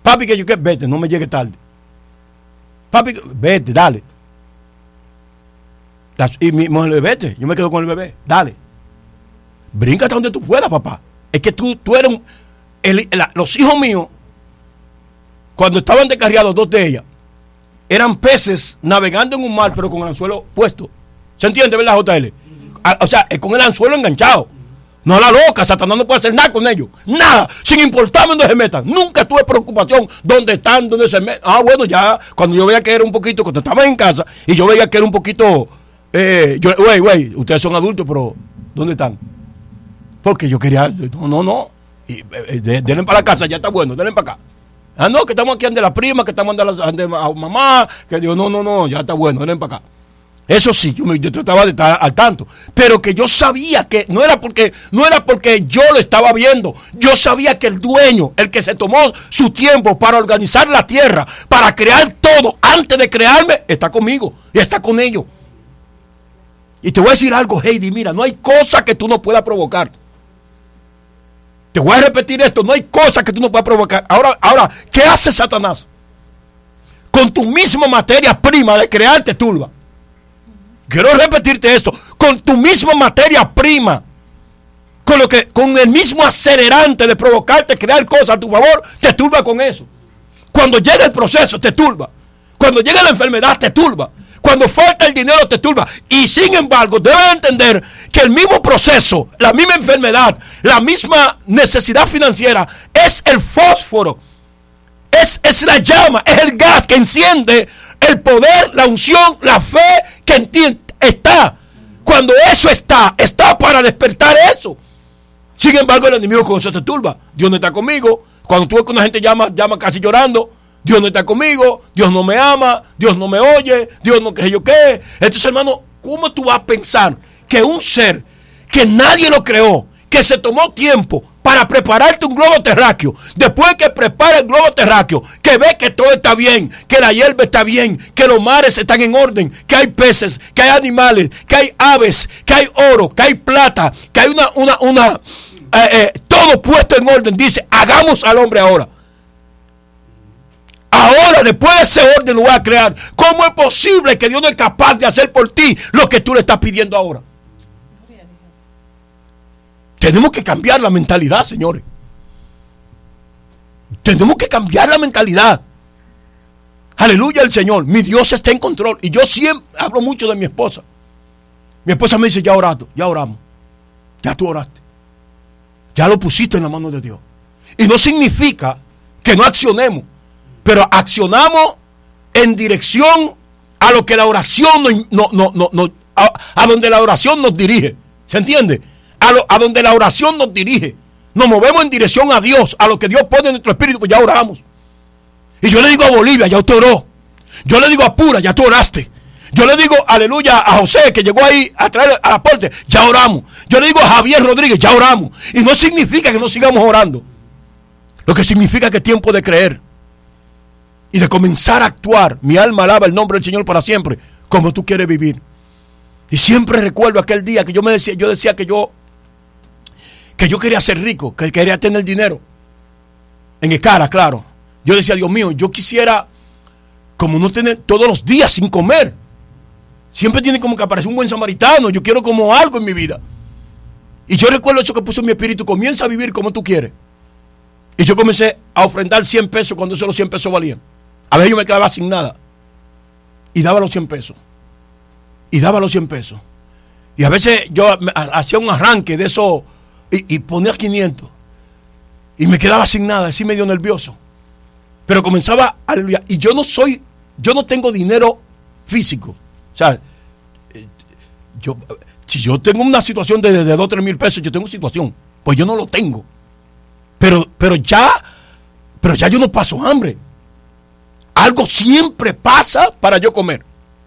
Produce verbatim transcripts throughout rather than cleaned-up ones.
Papi, que yo que vete, no me llegue tarde. Papi, vete, dale. Las, y mi mujer, vete, yo me quedo con el bebé, dale. Brinca hasta donde tú puedas, papá. Es que tú, tú eres un... El, la, los hijos míos, cuando estaban descarriados, dos de ellas, eran peces navegando en un mar, pero con el anzuelo puesto. ¿Se entiende, verdad, J L? A, o sea, con el anzuelo enganchado. No a la loca, Satanás no puede hacer nada con ellos. Nada, sin importarme dónde se metan. Nunca tuve preocupación dónde están, dónde se meten. Ah, bueno, ya, cuando yo veía que era un poquito, cuando estaba en casa, y yo veía que era un poquito, eh, yo, güey, güey, ustedes son adultos, pero ¿dónde están? Porque yo quería, no, no, no. Y, eh, de, denle para la casa, ya está bueno, denle para acá. Ah, no, que estamos aquí ante la prima, que estamos ante la ante a mamá, que digo, no, no, no, ya está bueno, denle para acá. Eso sí, yo, me, yo trataba de estar al tanto, pero que yo sabía que no era porque no era porque yo lo estaba viendo, yo sabía que el dueño, el que se tomó su tiempo para organizar la tierra, para crear todo antes de crearme, está conmigo y está con ellos. Y te voy a decir algo, Heidi, mira, no hay cosa que tú no puedas provocar. Te voy a repetir esto, no hay cosa que tú no puedas provocar. Ahora, ahora, ¿qué hace Satanás? Con tu misma materia prima de crear te turba. Quiero repetirte esto, con tu misma materia prima, con lo que, con el mismo acelerante de provocarte crear cosas a tu favor, te turba con eso. Cuando llega el proceso, te turba. Cuando llega la enfermedad, te turba. Cuando falta el dinero, te turba. Y sin embargo, debes entender que el mismo proceso, la misma enfermedad, la misma necesidad financiera, es el fósforo, es, es la llama, es el gas que enciende el poder, la unción, la fe que entiende, está. Cuando eso está, está para despertar eso. Sin embargo, el enemigo con eso se turba. Dios no está conmigo. Cuando tú ves que una gente llama, llama casi llorando, Dios no está conmigo, Dios no me ama, Dios no me oye, Dios no qué sé yo qué. Entonces, hermano, ¿cómo tú vas a pensar que un ser que nadie lo creó, que se tomó tiempo para prepararte un globo terráqueo, después que prepara el globo terráqueo, que ve que todo está bien, que la hierba está bien, que los mares están en orden, que hay peces, que hay animales, que hay aves, que hay oro, que hay plata, que hay una, una, una, eh, eh, todo puesto en orden, dice, hagamos al hombre ahora. Ahora, después de ese orden lo voy a crear. ¿Cómo es posible que Dios no es capaz de hacer por ti lo que tú le estás pidiendo ahora? Tenemos que cambiar la mentalidad, señores. Tenemos que cambiar la mentalidad. Aleluya al Señor. Mi Dios está en control. Y yo siempre hablo mucho de mi esposa. Mi esposa me dice, ya orado, ya oramos. Ya tú oraste. Ya lo pusiste en la mano de Dios. Y no significa que no accionemos. Pero accionamos en dirección a lo que la oración no, no, no, no, a, a donde la oración nos dirige. ¿Se entiende? A, lo, a donde la oración nos dirige. Nos movemos en dirección a Dios, a lo que Dios pone en nuestro espíritu, pues ya oramos. Y yo le digo a Bolivia, ya usted oró. Yo le digo a Pura, ya tú oraste. Yo le digo, aleluya, a José, que llegó ahí a traer el aporte, ya oramos. Yo le digo a Javier Rodríguez, ya oramos. Y no significa que no sigamos orando. Lo que significa que es tiempo de creer. Y de comenzar a actuar. Mi alma alaba el nombre del Señor para siempre, como tú quieres vivir. Y siempre recuerdo aquel día que yo me decía, yo decía que yo, que yo quería ser rico, que quería tener dinero. En mi cara, claro. Yo decía, Dios mío, yo quisiera, como no tener todos los días sin comer. Siempre tiene como que aparecer un buen samaritano. Yo quiero como algo en mi vida. Y yo recuerdo eso que puso en mi espíritu. Comienza a vivir como tú quieres. Y yo comencé a ofrendar cien pesos cuando esos los cien pesos valían. A veces yo me quedaba sin nada. Y daba los cien pesos. Y daba los cien pesos. Y a veces yo hacía un arranque de eso y, y ponía quinientos. Y me quedaba sin nada, así medio nervioso. Pero comenzaba, aleluya. Y yo no soy, yo no tengo dinero físico. O sea, yo, si yo tengo una situación de, de, de dos o tres mil pesos, yo tengo situación. Pues yo no lo tengo. Pero, pero ya, pero ya yo no paso hambre. Algo siempre pasa para yo comer.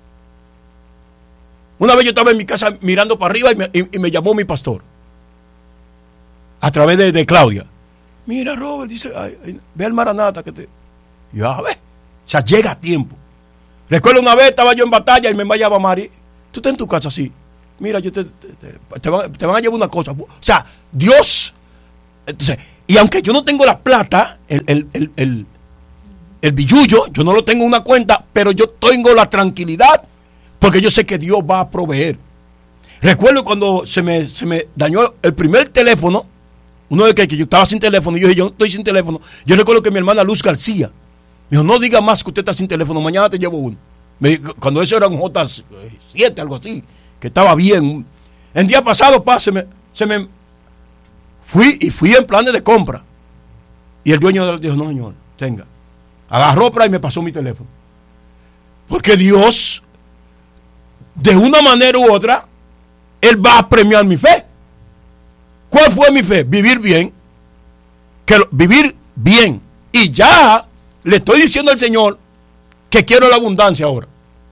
Una vez yo estaba en mi casa mirando para arriba y me, y, y me llamó mi pastor. A través de, de Claudia. Mira, Robert, dice, ay, ay, ve al Maranata que te... Y yo, a ver. O sea, llega a tiempo. Recuerdo una vez, estaba yo en batalla y me llamaba Mari. Tú estás en tu casa, sí. Mira, yo te, te, te, te, van, te van a llevar una cosa. O sea, Dios... Entonces, y aunque yo no tengo la plata, el, el, el, el, el billullo, yo no lo tengo en una cuenta, pero yo tengo la tranquilidad porque yo sé que Dios va a proveer. Recuerdo cuando se me, se me dañó el primer teléfono, uno de que, que yo estaba sin teléfono, y yo dije, yo estoy sin teléfono. Yo recuerdo que mi hermana Luz García me dijo, no diga más que usted está sin teléfono, mañana te llevo uno. Me, cuando eso era un J siete, algo así, que estaba bien. El día pasado, pa, se me, se me fui y fui en planes de compra. Y el dueño de dijo, no señor, tenga. Agarró para y me pasó mi teléfono. Porque Dios, de una manera u otra, Él va a premiar mi fe. ¿Cuál fue mi fe? Vivir bien. Que lo, vivir bien. Y ya le estoy diciendo al Señor que quiero la abundancia ahora.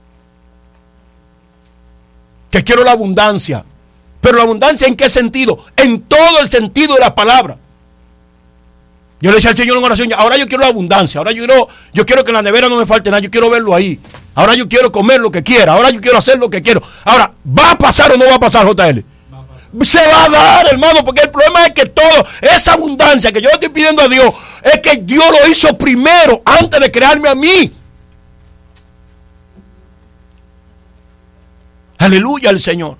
Que quiero la abundancia. Pero la abundancia, ¿en qué sentido? En todo el sentido de la palabra. Yo le decía al Señor en oración, ahora yo quiero la abundancia, ahora yo quiero, yo quiero que en la nevera no me falte nada, yo quiero verlo ahí. Ahora yo quiero comer lo que quiera, ahora yo quiero hacer lo que quiero. Ahora, ¿va a pasar o no va a pasar, J L? Va a pasar. Se va a dar, hermano, porque el problema es que todo, esa abundancia que yo le estoy pidiendo a Dios, es que Dios lo hizo primero, antes de crearme a mí. Aleluya al Señor.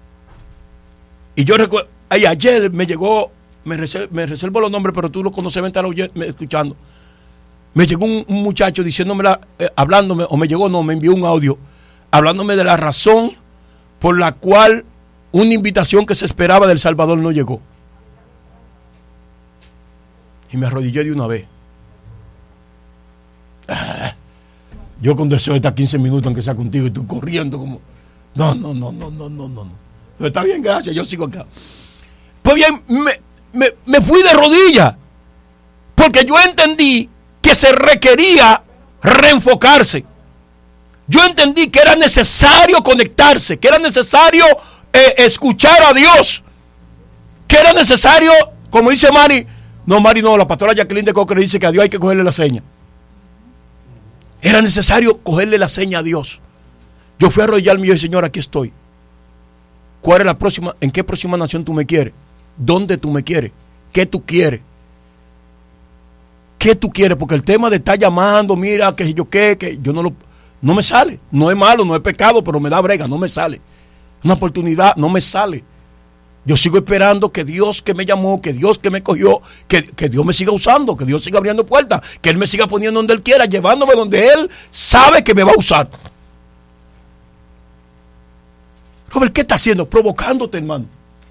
Y yo recuerdo, ay, ayer me llegó, me reservo, me reservo los nombres, pero tú lo conoces, me estás escuchando. Me llegó un, un muchacho diciéndome, la, eh, hablándome, o me llegó, no, me envió un audio, hablándome de la razón por la cual una invitación que se esperaba del Salvador no llegó. Y me arrodillé de una vez. Ah, yo con deseo de estar quince minutos, aunque sea contigo, y tú corriendo como... No, no, no, no, no, no, no. Pero está bien, gracias, yo sigo acá. Pues bien, me, me, me fui de rodillas, porque yo entendí que se requería reenfocarse. Yo entendí que era necesario conectarse, que era necesario eh, escuchar a Dios, que era necesario, como dice Mari, no, Mari no, la pastora Jacqueline de Cocker dice que a Dios hay que cogerle la seña. Era necesario cogerle la seña a Dios. Yo fui a arrodillarme y dije, Señor, aquí estoy. ¿Cuál es la próxima? ¿En qué próxima nación tú me quieres? ¿Dónde tú me quieres? ¿Qué tú quieres? ¿Qué tú quieres? Porque el tema de estar llamando, mira, que yo qué, que yo no lo, no me sale. No es malo, no es pecado, pero me da brega, no me sale. Una oportunidad, no me sale. Yo sigo esperando que Dios que me llamó, que Dios que me cogió, que, que Dios me siga usando, que Dios siga abriendo puertas, que Él me siga poniendo donde Él quiera, llevándome donde Él sabe que me va a usar. Robert, ¿qué está haciendo? Provocándote, hermano.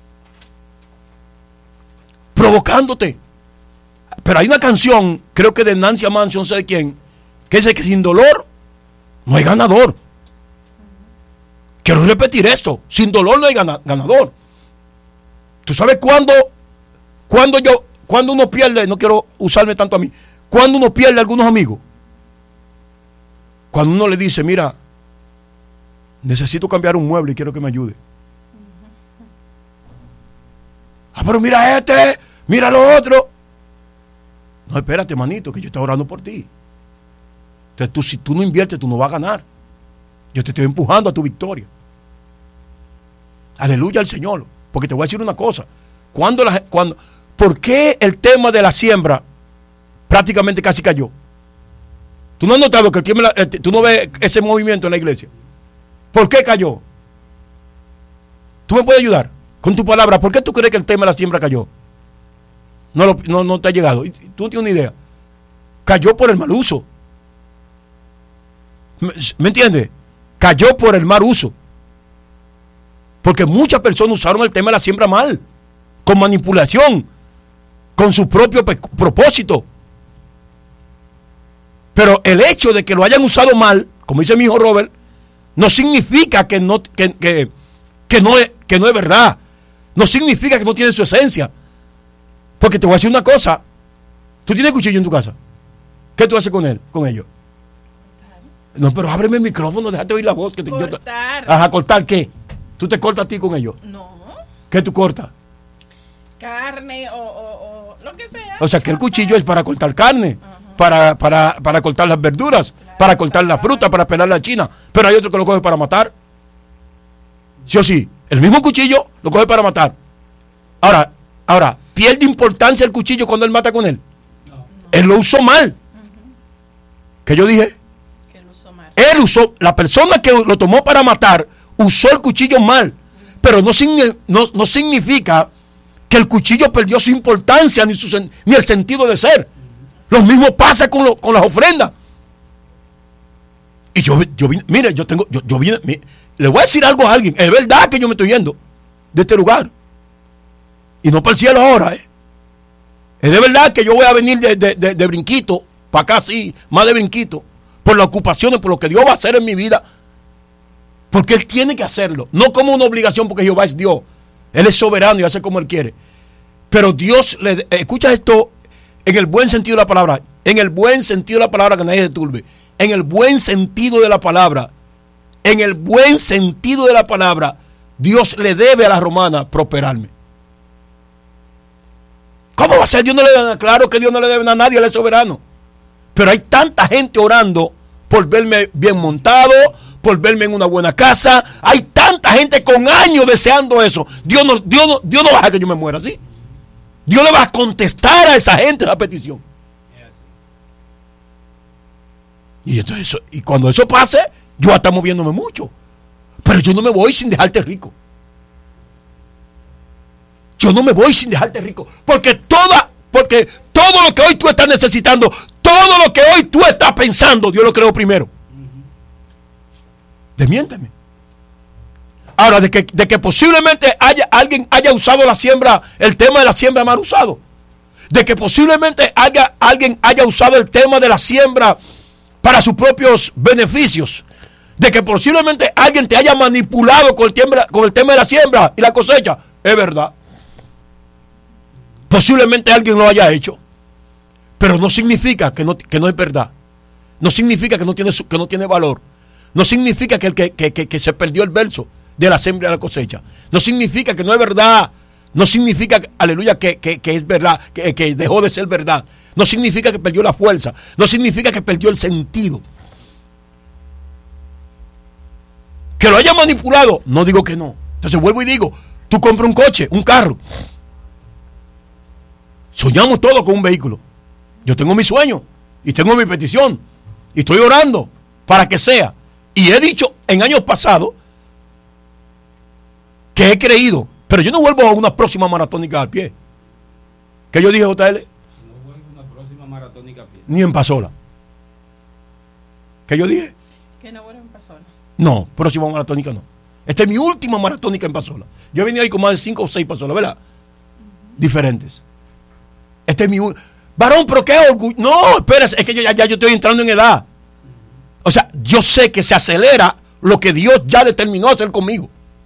Provocándote. Pero hay una canción, creo que de Nancy Mansion, no sé de quién, que dice que sin dolor no hay ganador. Quiero repetir esto, sin dolor no hay gana, ganador. ¿Tú sabes cuándo, cuándo yo, cuándo uno pierde, no quiero usarme tanto a mí, cuándo uno pierde a algunos amigos? Cuando uno le dice, mira, necesito cambiar un mueble y quiero que me ayude. Ah, pero mira este, mira lo otro. No, espérate, manito, que yo estoy orando por ti. Entonces, tú, si tú no inviertes, tú no vas a ganar. Yo te estoy empujando a tu victoria. Aleluya al Señor. Porque te voy a decir una cosa. Cuando la, cuando, ¿por qué el tema de la siembra prácticamente casi cayó? ¿Tú no has notado que el tema, tú no ves ese movimiento en la iglesia? ¿Por qué cayó? ¿Tú me puedes ayudar con tu palabra? ¿Por qué tú crees que el tema de la siembra cayó? No, lo, no, no te ha llegado. Tú no tienes una idea. Cayó por el mal uso. ¿Me, ¿me entiendes? Cayó por el mal uso. Porque muchas personas usaron el tema de la siembra mal. Con manipulación. Con su propio propósito. Pero el hecho de que lo hayan usado mal, como dice mi hijo Robert, no significa que no, que, que, que, no es, que no es verdad. No significa que no tiene su esencia. Porque te voy a decir una cosa. ¿Tú tienes cuchillo en tu casa? ¿Qué tú haces con él, con ellos? Cortar. No, pero ábreme el micrófono, déjate oír la voz. Que te, cortar. Yo, ajá, ¿cortar qué? ¿Tú te cortas a ti con ellos? No. ¿Qué tú cortas? Carne o, o, o lo que sea. O sea, que el cuchillo es para cortar carne. Uh-huh. para, para, para cortar las verduras. Claro, para cortar la fruta, para pelar la china. Pero hay otro que lo coge para matar. Sí o sí. El mismo cuchillo lo coge para matar. Ahora, ahora, ¿pierde importancia el cuchillo cuando él mata con él? No. Él lo usó mal. Uh-huh. ¿Qué yo dije? Que él usó mal. Él usó, la persona que lo tomó para matar, usó el cuchillo mal. Pero no, no, no significa que el cuchillo perdió su importancia ni, su, ni el sentido de ser. Lo mismo pasa con, lo, con las ofrendas. Y yo, yo vine, mire, yo tengo, yo, yo vine, mire, le voy a decir algo a alguien. Es verdad que yo me estoy yendo de este lugar. Y no para el cielo ahora, ¿eh? Es de verdad que yo voy a venir de, de, de, de brinquito, para acá sí, más de brinquito, por las ocupaciones, por lo que Dios va a hacer en mi vida. Porque Él tiene que hacerlo. No como una obligación, porque Jehová es Dios. Él es soberano y hace como Él quiere. Pero Dios, le, escucha esto en el buen sentido de la palabra. En el buen sentido de la palabra, que nadie se turbe. En el buen sentido de la palabra. En el buen sentido de la palabra. Dios le debe a la romana prosperarme. ¿Cómo va a ser? Dios no le debe nada. Claro que Dios no le debe a nadie, Él es soberano. Pero hay tanta gente orando por verme bien montado, por verme en una buena casa. Hay tanta gente con años deseando eso. Dios no, Dios no, Dios no va a dejar que yo me muera, ¿sí? Dios le va a contestar a esa gente la petición. Y, entonces eso, y cuando eso pase, yo voy a estar moviéndome mucho. Pero yo no me voy sin dejarte rico. Yo no me voy sin dejarte rico. Porque toda, porque todo lo que hoy tú estás necesitando, todo lo que hoy tú estás pensando, Dios lo creó primero. Desmiénteme. Ahora, de que, de que posiblemente haya, alguien haya usado la siembra, el tema de la siembra mal usado. De que posiblemente haya, alguien haya usado el tema de la siembra para sus propios beneficios. De que posiblemente alguien te haya manipulado con el, tema, con el tema de la siembra y la cosecha. Es verdad. Posiblemente alguien lo haya hecho. Pero no significa que no, que no es verdad. No significa que no tiene, que no tiene valor. No significa que, el que, que, que, que se perdió el verso de la siembra y la cosecha. No significa que no es verdad. No significa, aleluya, que, que, que es verdad, que, que dejó de ser verdad. No significa que perdió la fuerza. No significa que perdió el sentido. Que lo haya manipulado, no digo que no. Entonces vuelvo y digo, tú compras un coche, un carro. Soñamos todos con un vehículo. Yo tengo mi sueño y tengo mi petición y estoy orando para que sea. Y he dicho en años pasados que he creído, pero yo no vuelvo a una próxima maratónica al pie. ¿Qué yo dije, J L? No vuelvo a una próxima maratónica a pie. Ni en Pasola. ¿Qué yo dije? Que no vuelvo en Pasola. No, próxima maratónica no. Esta es mi última maratónica en Pasola. Yo he venido ahí con más de cinco o seis Pasolas, ¿verdad? Uh-huh. Diferentes. Este es mi última. Varón, pero qué orgullo. No, espérese, es que yo, ya, ya yo estoy entrando en edad. O sea, yo sé que se acelera lo que Dios ya determinó hacer conmigo.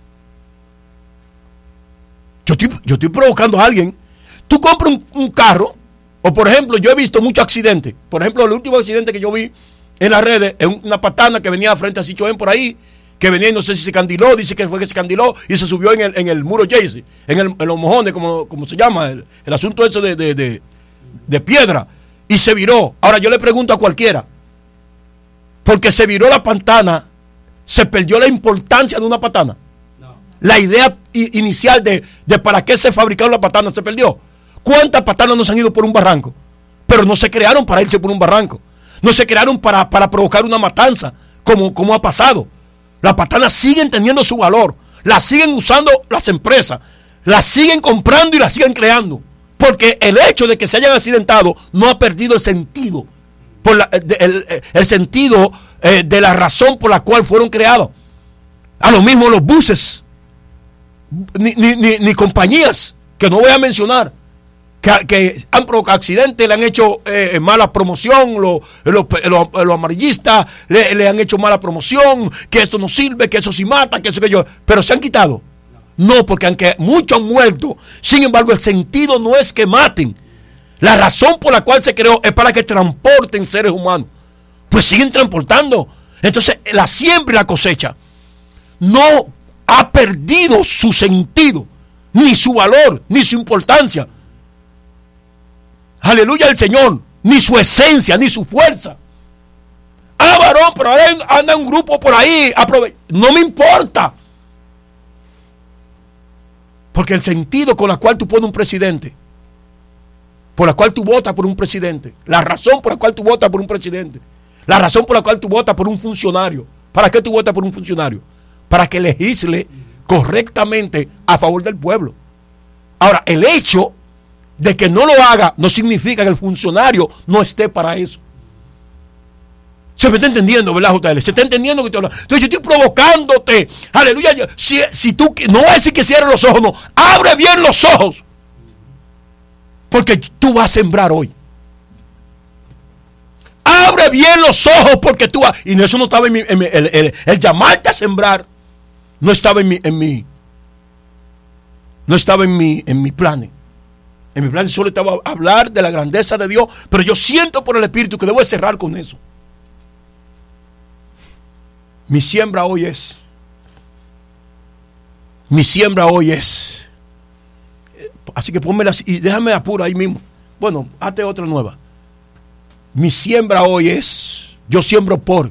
Yo estoy, yo estoy provocando a alguien. Tú compras un, un carro, o por ejemplo, yo he visto muchos accidentes. Por ejemplo, el último accidente que yo vi en las redes es una patana que venía frente a Sichoén por ahí, que venía y no sé si se candiló, dice que fue que se candiló y se subió en el, en el muro Jaycee, en, el, en los mojones, como, como se llama, el, el asunto ese de, de, de, de piedra, y se viró. Ahora yo le pregunto a cualquiera, porque se viró la pantana, ¿se perdió la importancia de una patana? No. La idea i- inicial de, de para qué se fabricaron las patanas se perdió. ¿Cuántas patanas no se han ido por un barranco? Pero no se crearon para irse por un barranco. No se crearon para, para provocar una matanza, como, como ha pasado. Las patanas siguen teniendo su valor. Las siguen usando las empresas. Las siguen comprando y las siguen creando. Porque el hecho de que se hayan accidentado no ha perdido el sentido. Por la, el, el, el sentido eh, de la razón por la cual fueron creados. A lo mismo los buses. Ni, ni, ni, ni compañías, que no voy a mencionar, que, que han provocado accidentes, le han hecho eh, mala promoción, los lo, lo, lo amarillistas le, le han hecho mala promoción, que esto no sirve, que eso sí mata, que eso que yo, pero se han quitado. No, porque aunque muchos han muerto, sin embargo el sentido no es que maten. La razón por la cual se creó es para que transporten seres humanos. Pues siguen transportando. Entonces la siembra y la cosecha no ha perdido su sentido, ni su valor, ni su importancia. Aleluya al Señor, ni su esencia, ni su fuerza. Ah, varón, pero ahora anda un grupo por ahí. Aprove- no me importa. Porque el sentido con la cual tú pones un presidente, por la cual tú votas por un presidente, la razón por la cual tú votas por un presidente, La razón por la cual tú votas por un funcionario. ¿Para qué tú votas por un funcionario? Para que legisle correctamente a favor del pueblo. Ahora, el hecho de que no lo haga no significa que el funcionario no esté para eso. Se me está entendiendo, ¿verdad, J L? Se está entendiendo que estoy hablando. Entonces yo estoy provocándote. Aleluya. Si, si tú, no voy a decir que cierres los ojos, no. Abre bien los ojos. Porque tú vas a sembrar hoy. Abre bien los ojos porque tú vas. Y eso no estaba en mi. En mi el, el, el llamarte a sembrar no estaba en mi. En mi no estaba en mi, en mi plan. En mi plan solo estaba a hablar de la grandeza de Dios. Pero yo siento por el Espíritu que debo cerrar con eso. Mi siembra hoy es. Mi siembra hoy es. Así que pónmela y déjame apuro ahí mismo. Bueno, hazte otra nueva. Mi siembra hoy es. Yo siembro por.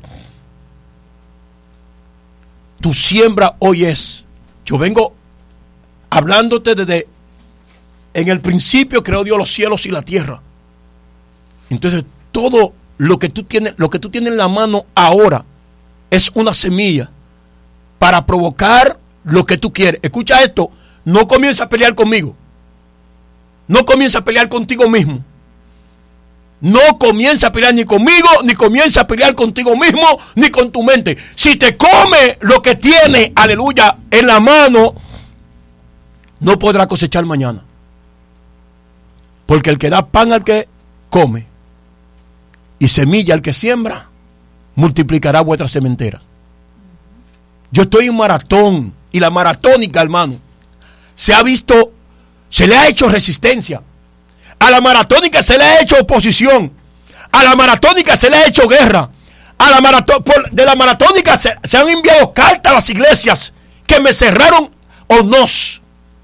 Tu siembra hoy es. Yo vengo hablándote desde. En el principio creó Dios los cielos y la tierra. Entonces todo lo que tú tienes, lo que tú tienes en la mano ahora es una semilla para provocar lo que tú quieres. Escucha esto, no comiences a pelear conmigo. No comiences a pelear contigo mismo. No comiences a pelear ni conmigo, ni comiences a pelear contigo mismo, ni con tu mente. Si te come lo que tiene, aleluya, en la mano, no podrá cosechar mañana. Porque el que da pan al que come y semilla al que siembra, multiplicará vuestras sementeras. Yo estoy en maratón y la maratónica, hermano, se ha visto, se le ha hecho resistencia. A la maratónica se le ha hecho oposición. A la maratónica se le ha hecho guerra. A la maratón, por, de la maratónica se, se han enviado cartas a las iglesias que me cerraron o nos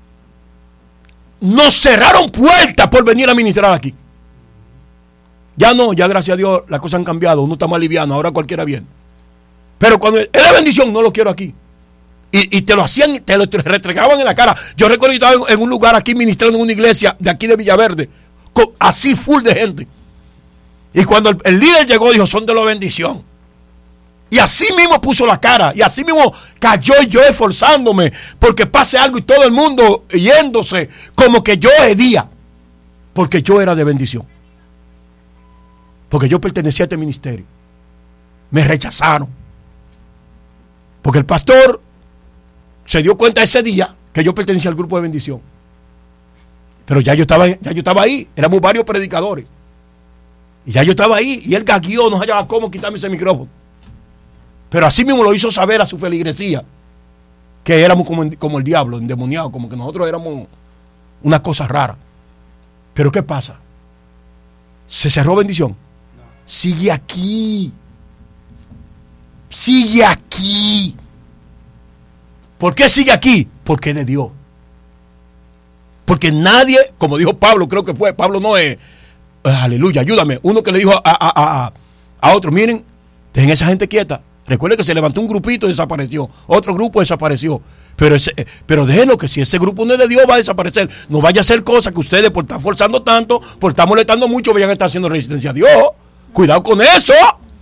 nos cerraron puertas por venir a ministrar aquí. Ya no, ya gracias a Dios las cosas han cambiado, uno está más liviano, ahora cualquiera viene. Pero cuando era bendición, no lo quiero aquí. Y, y te lo hacían, te lo restregaban en la cara. Yo recuerdo que estaba en, en un lugar aquí ministrando en una iglesia de aquí de Villaverde, con, así full de gente. Y cuando el, el líder llegó, dijo, son de la bendición. Y así mismo puso la cara, y así mismo cayó yo esforzándome porque pase algo y todo el mundo yéndose como que yo hedía, porque yo era de bendición. Porque yo pertenecía a este ministerio. Me rechazaron. Porque el pastor se dio cuenta ese día que yo pertenecía al grupo de bendición. Pero ya yo estaba, ya yo estaba ahí. Éramos varios predicadores. Y ya yo estaba ahí. Y él gagueó, no hallaba cómo quitarme ese micrófono. Pero así mismo lo hizo saber a su feligresía. Que éramos como, como el diablo, endemoniado. Como que nosotros éramos una cosa rara. Pero ¿qué pasa? ¿Se cerró bendición? Sigue aquí. Sigue aquí. ¿Por qué sigue aquí? Porque es de Dios. Porque nadie, como dijo Pablo, creo que fue, Pablo no es, aleluya, ayúdame. Uno que le dijo a, a, a, a otro, miren, dejen esa gente quieta. Recuerden que se levantó un grupito y desapareció. Otro grupo desapareció. Pero, ese, pero déjenlo que si ese grupo no es de Dios va a desaparecer. No vaya a hacer cosas que ustedes por estar forzando tanto, por estar molestando mucho, vayan a estar haciendo resistencia a Dios. Cuidado con eso.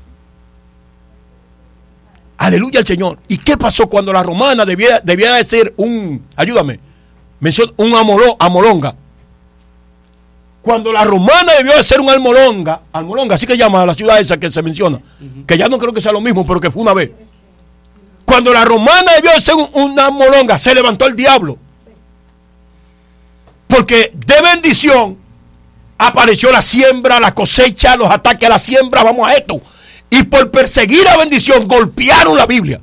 Aleluya al Señor. ¿Y qué pasó cuando la romana debía, debía de ser un, ayúdame, mencionó un amoló, amolonga? Cuando la romana debió de ser un almolonga, almolonga, así que llama a la ciudad esa que se menciona, uh-huh. Que ya no creo que sea lo mismo, pero que fue una vez. Cuando la romana debió de ser un, una almolonga, se levantó el diablo. Porque de bendición apareció la siembra, la cosecha, los ataques a la siembra, vamos a esto. Y por perseguir a bendición, golpearon la Biblia.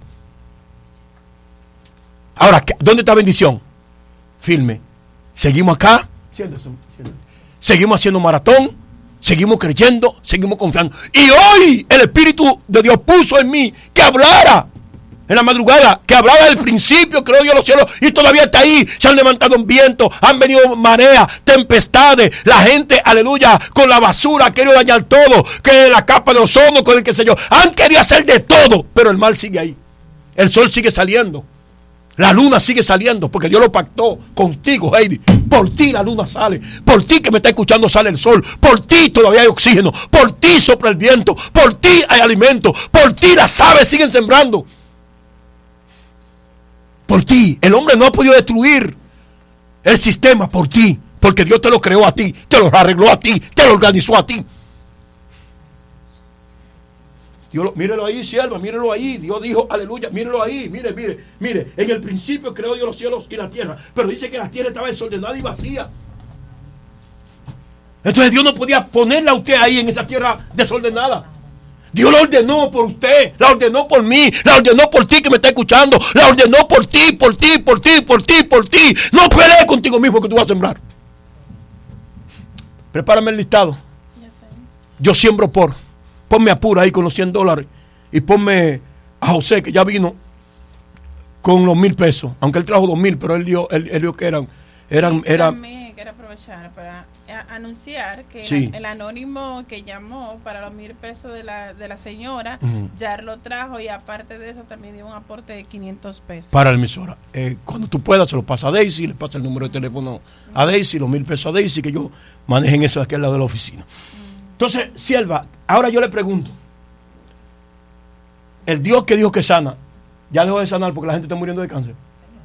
Ahora, ¿dónde está bendición? Firme. Seguimos acá. Siéntese, siéntese. Seguimos haciendo maratón. Seguimos creyendo. Seguimos confiando. Y hoy el Espíritu de Dios puso en mí que hablara. En la madrugada, que hablaba del principio, creó Dios los cielos, y todavía está ahí. Se han levantado un viento, han venido mareas, tempestades, la gente, aleluya, con la basura ha querido dañar todo, que la capa de ozono, con el que sé yo, han querido hacer de todo, pero el mal sigue ahí. El sol sigue saliendo. La luna sigue saliendo porque Dios lo pactó contigo, Heidi. Por ti la luna sale. Por ti que me está escuchando sale el sol. Por ti todavía hay oxígeno. Por ti sopla el viento. Por ti hay alimento. Por ti las aves siguen sembrando. Por ti. El hombre no ha podido destruir el sistema por ti. Porque Dios te lo creó a ti. Te lo arregló a ti. Te lo organizó a ti. Dios lo, mírelo ahí, sierva, mírelo ahí. Dios dijo, aleluya, mírelo ahí. Mire, mire, mire. En el principio creó Dios los cielos y la tierra. Pero dice que la tierra estaba desordenada y vacía. Entonces Dios no podía ponerla a usted ahí en esa tierra desordenada. Dios la ordenó por usted, la ordenó por mí, la ordenó por ti que me está escuchando, la ordenó por ti, por ti, por ti, por ti, por ti. No pelees contigo mismo que tú vas a sembrar. Prepárame el listado. Yo siembro por. Ponme a Pura ahí con los cien dólares y ponme a José que ya vino con los mil pesos. Aunque él trajo dos mil, pero él dio, él, él dio que eran, eran, sí, eran. También quiero aprovechar para a, anunciar que sí. el, el anónimo que llamó para los mil pesos de la, de la señora, uh-huh. ya lo trajo y aparte de eso también dio un aporte de quinientos pesos. Para la emisora. Eh, cuando tú puedas se lo pasa a Daisy, le pasa el número de teléfono a Daisy, los mil pesos a Daisy, que yo manejen eso de aquí al lado de la oficina. Entonces, sierva, ahora yo le pregunto, el Dios que dijo que sana, ya dejó de sanar porque la gente está muriendo de cáncer.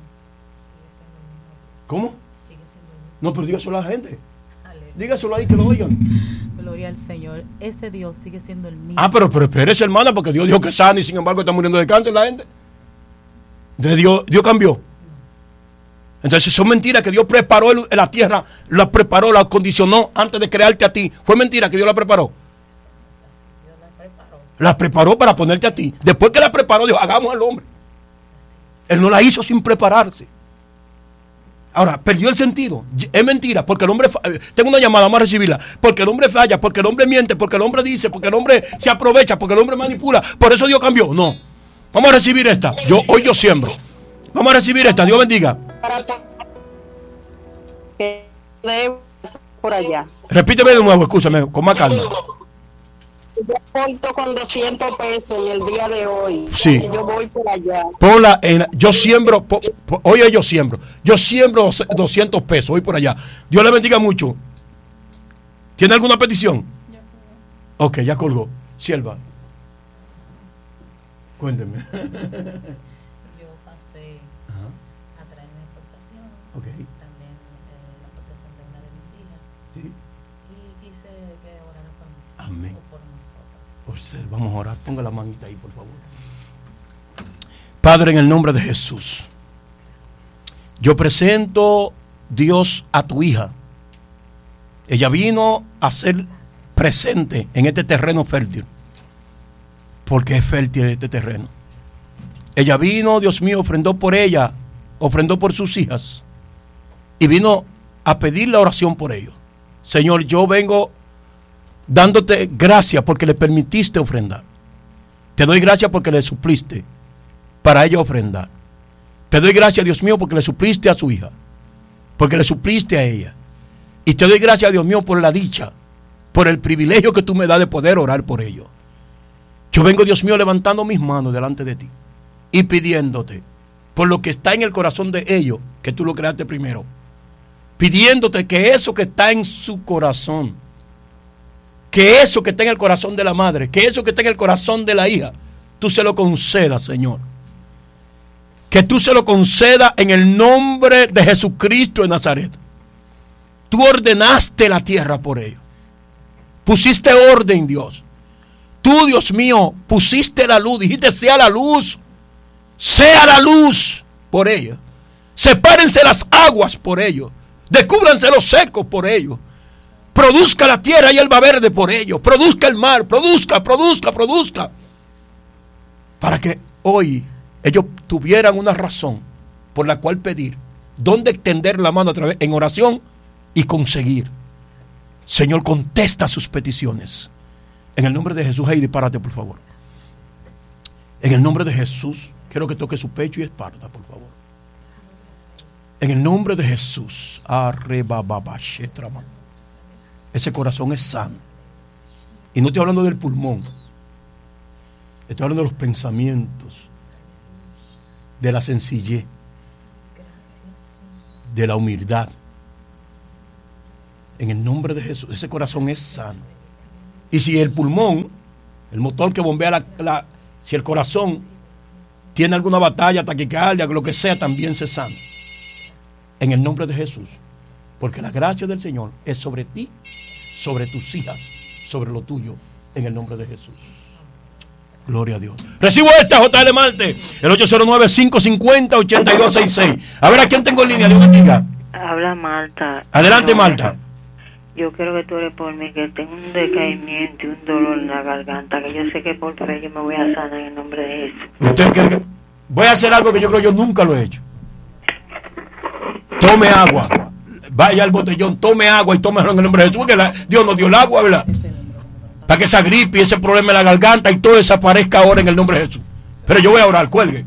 ¿Cómo? No, pero dígaselo a la gente. Dígaselo ahí que lo oigan. Gloria al Señor, ese Dios sigue siendo el mismo. Ah, pero, pero espérese, hermana, porque Dios dijo que sana y sin embargo está muriendo de cáncer la gente. Entonces Dios, Dios cambió. Entonces son mentiras que Dios preparó el, la tierra, la preparó, la acondicionó antes de crearte a ti. Fue mentira que Dios la preparó. Dios la preparó. La preparó para ponerte a ti. Después que la preparó, dijo, hagamos al hombre. Él no la hizo sin prepararse. Ahora, perdió el sentido. Es mentira, porque el hombre... Tengo una llamada, vamos a recibirla. Porque el hombre falla, porque el hombre miente, porque el hombre dice, porque el hombre se aprovecha, porque el hombre manipula. Por eso Dios cambió. No. Vamos a recibir esta. Yo Hoy yo siembro. Vamos a recibir esta. Dios bendiga. Por allá. Repíteme de nuevo, escúchame, con más calma. Yo aporto con doscientos pesos en el día de hoy. Sí. Yo voy por allá. Ponla en, yo siembro, po, po, oye, yo siembro. Yo siembro doscientos pesos, voy por allá. Dios le bendiga mucho. ¿Tiene alguna petición? Ok, ya colgó. Sierva. Cuénteme. Yo pasé Ajá. a traer una exportación. Okay. También eh, la exportación de una de mis hijas. Sí. Y quise que orara por mí. Amén. O por nosotras. Usted, vamos a orar. Ponga la manita ahí, por favor. Padre, en el nombre de Jesús, yo presento, Dios, a tu hija. Ella vino a ser presente en este terreno fértil, porque es fértil este terreno. Ella vino, Dios mío, ofrendó por ella, ofrendó por sus hijas, y vino a pedir la oración por ellos. Señor, yo vengo dándote gracias porque le permitiste ofrendar. Te doy gracias porque le supliste para ella ofrendar. Te doy gracias, Dios mío, porque le supliste a su hija, porque le supliste a ella. Y te doy gracias, Dios mío, por la dicha, por el privilegio que tú me das de poder orar por ellos. Yo vengo, Dios mío, levantando mis manos delante de ti y pidiéndote por lo que está en el corazón de ellos, que tú lo creaste primero, pidiéndote que eso que está en su corazón, que eso que está en el corazón de la madre, que eso que está en el corazón de la hija, tú se lo concedas, Señor. Que tú se lo concedas en el nombre de Jesucristo de Nazaret. Tú ordenaste la tierra por ellos. Pusiste orden, Dios. Tú, Dios mío, pusiste la luz. Dijiste, sea la luz. Sea la luz por ellos. Sepárense las aguas por ellos. Descúbranse los secos por ellos. Produzca la tierra y el va verde por ellos. Produzca el mar. Produzca, produzca, produzca. Para que hoy ellos tuvieran una razón por la cual pedir. Dónde extender la mano a través en oración y conseguir. Señor, contesta sus peticiones. En el nombre de Jesús, Heidi, párate, por favor. En el nombre de Jesús, quiero que toque su pecho y espalda, por favor. En el nombre de Jesús, ese corazón es sano. Y no estoy hablando del pulmón. Estoy hablando de los pensamientos, de la sencillez, de la humildad. En el nombre de Jesús, ese corazón es sano. Y si el pulmón, el motor que bombea la, la si el corazón tiene alguna batalla, taquicardia, lo que sea, también se sana. En el nombre de Jesús. Porque la gracia del Señor es sobre ti, sobre tus hijas, sobre lo tuyo, en el nombre de Jesús. Gloria a Dios. Recibo esta, J L Marte, el ocho cero nueve, cinco cinco cero, ocho dos seis seis. A ver, ¿a quién tengo en línea? Dios bendiga. Habla Marta. Adelante, Marta. Yo quiero que tú ores por mí, que tengo un decaimiento y un dolor en la garganta, que yo sé que por fe yo me voy a sanar en el nombre de Jesús. ¿Usted cree que voy a hacer algo que yo creo yo nunca lo he hecho? Tome agua. Vaya al botellón, tome agua y tómelo en el nombre de Jesús, porque la, Dios nos dio el agua, ¿verdad? Para que esa gripe y ese problema en la garganta y todo desaparezca ahora en el nombre de Jesús. Pero yo voy a orar, cuelgue.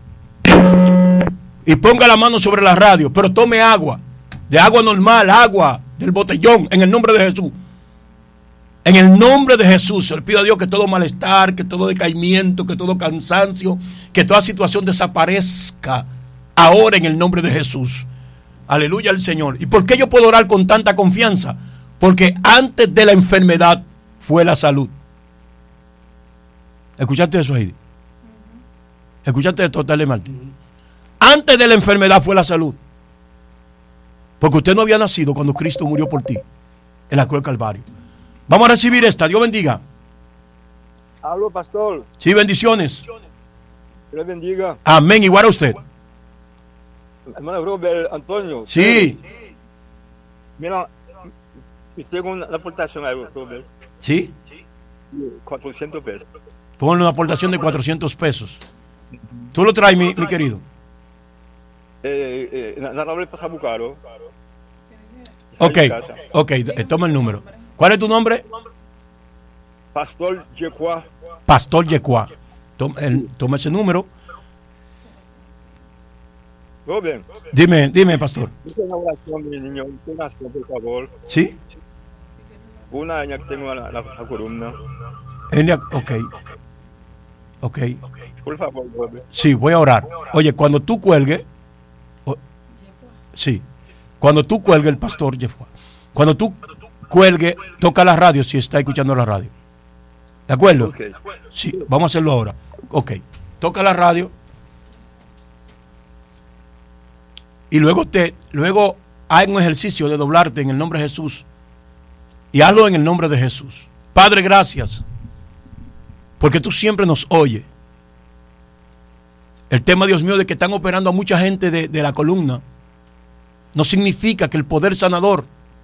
Y ponga la mano sobre la radio, pero tome agua. De agua normal, agua del botellón, en el nombre de Jesús. En el nombre de Jesús, se le pido a Dios que todo malestar, que todo decaimiento, que todo cansancio, que toda situación desaparezca ahora en el nombre de Jesús. Aleluya al Señor. ¿Y por qué yo puedo orar con tanta confianza? Porque antes de la enfermedad fue la salud. ¿Escuchaste eso, Heidi? ¿Escuchaste esto, Tale Martín? Antes de la enfermedad fue la salud. Porque usted no había nacido cuando Cristo murió por ti en la cruz del Calvario. Vamos a recibir esta. Dios bendiga. Hablo, pastor. Sí, bendiciones. Dios bendiga. Amén. Igual a usted. Hermano Robert Antonio. Sí. Mira, y tengo una aportación a Robert. Sí. cuatrocientos pesos. Ponle una aportación de cuatrocientos pesos. ¿Tú lo traes, mi, mi querido? Eh, eh, la Robert pasa a buscarlo. Ok, ok, eh, toma el número. ¿Cuál es tu nombre? Pastor Yecua. Pastor Yecua. Toma, el, toma ese número. Robert. Dime, dime, pastor. Hice una oración, mi niño. Una oración, por favor. ¿Sí? Una año que tengo la, la, la columna. Ok. Ok. Por favor, Robert. Sí, voy a orar. Oye, cuando tú cuelgues. Oh, sí. Cuando tú cuelgues, el pastor Yecua. Cuando tú cuelgue, toca la radio si está escuchando la radio. ¿De acuerdo? Okay. Sí, vamos a hacerlo ahora. Ok, toca la radio. Y luego te, luego hay un ejercicio de doblarte en el nombre de Jesús. Y hazlo en el nombre de Jesús. Padre, gracias. Porque tú siempre nos oyes. El tema, Dios mío, de que están operando a mucha gente de, de la columna, no significa que el poder sanador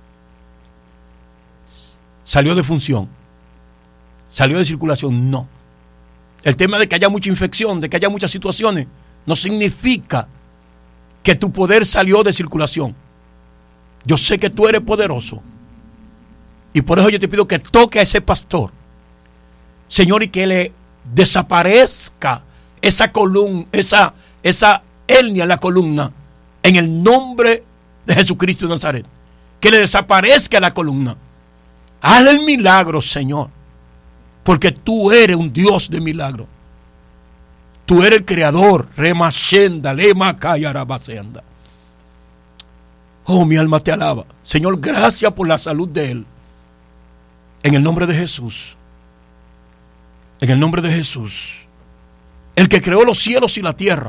salió de función, salió de circulación, no. El tema de que haya mucha infección, de que haya muchas situaciones, no significa que tu poder salió de circulación. Yo sé que tú eres poderoso. Y por eso yo te pido que toque a ese pastor, Señor, y que le desaparezca esa columna, esa, esa hernia en la columna, en el nombre de Jesucristo de Nazaret. Que le desaparezca la columna. Hazle el milagro, Señor, porque tú eres un Dios de milagro. Tú eres el creador. Rema Shenda, Lema Kayarabasenda. Oh, mi alma te alaba. Señor, gracias por la salud de él. En el nombre de Jesús. En el nombre de Jesús. El que creó los cielos y la tierra.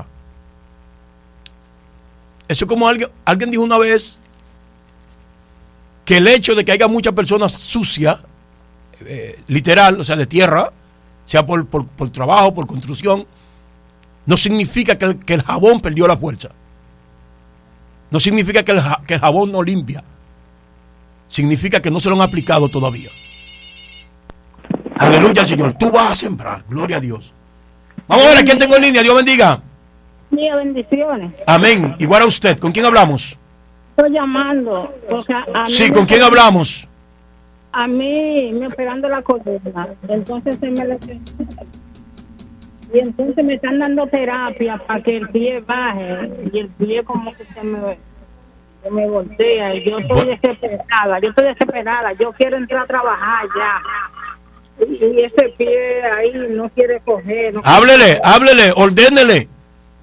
Eso es como alguien, alguien dijo una vez que el hecho de que haya muchas personas sucias, eh, literal, o sea, de tierra, sea por, por, por trabajo, por construcción, no significa que el, que el jabón perdió la fuerza. No significa que el, que el jabón no limpia. Significa que no se lo han aplicado todavía. Aleluya al Señor. Tú vas a sembrar. Gloria a Dios. Vamos a ver a quién tengo en línea. Dios bendiga. Mía, bendiciones. Amén. Igual a usted. ¿Con quién hablamos? Estoy llamando. Porque a mí Sí, me- ¿con quién hablamos? A mí me operando la columna. Entonces se me lesionó. Y entonces me están dando terapia para que el pie baje. Y el pie como que se me, se me voltea. Y yo estoy Bu- desesperada. Yo estoy desesperada. Yo quiero entrar a trabajar ya. Y, y ese pie ahí no quiere coger. No Háblele, háblele, ordénele.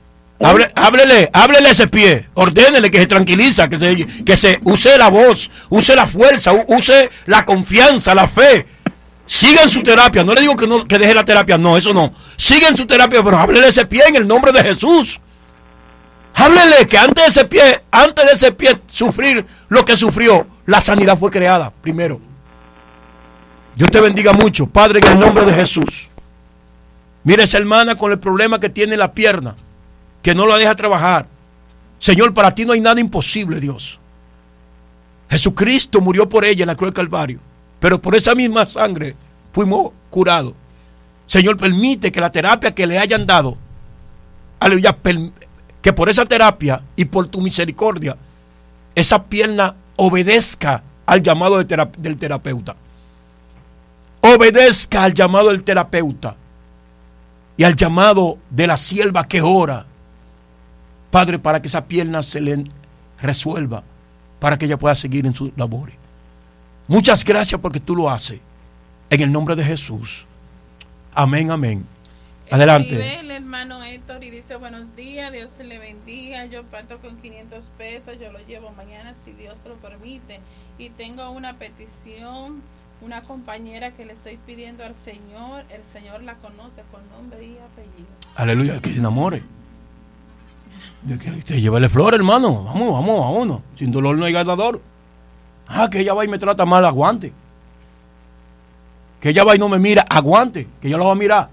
Hable, háblele, háblele a ese pie, ordénele que se tranquiliza, que se, que se use la voz, use la fuerza, use la confianza, la fe. Siga en su terapia, no le digo que no que deje la terapia, no, eso no. Siga en su terapia, pero háblele a ese pie en el nombre de Jesús. Háblele que antes de ese pie, antes de ese pie sufrir lo que sufrió, la sanidad fue creada primero. Dios te bendiga mucho, Padre, en el nombre de Jesús. Mira esa hermana con el problema que tiene en la pierna, que no la deja trabajar. Señor, para ti no hay nada imposible, Dios. Jesucristo murió por ella en la cruz del Calvario, pero por esa misma sangre fuimos curados. Señor, permite que la terapia que le hayan dado, aleluya, que por esa terapia y por tu misericordia, esa pierna obedezca al llamado de terap- del terapeuta. Obedezca al llamado del terapeuta y al llamado de la sierva que ora. Padre, para que esa pierna se le resuelva, para que ella pueda seguir en sus labores. Muchas gracias porque tú lo haces. En el nombre de Jesús. Amén, amén. Adelante. Escribe el hermano Héctor y dice: buenos días, Dios te le bendiga. Yo parto con quinientos pesos, yo lo llevo mañana si Dios lo permite. Y tengo una petición, una compañera que le estoy pidiendo al Señor. El Señor la conoce con nombre y apellido. Aleluya, que se enamore. De que te llévele flor, hermano. Vamos, vamos, vámonos. Sin dolor no hay ganador. Ah, que ella va y me trata mal, aguante. Que ella va y no me mira, aguante. Que yo la voy a mirar.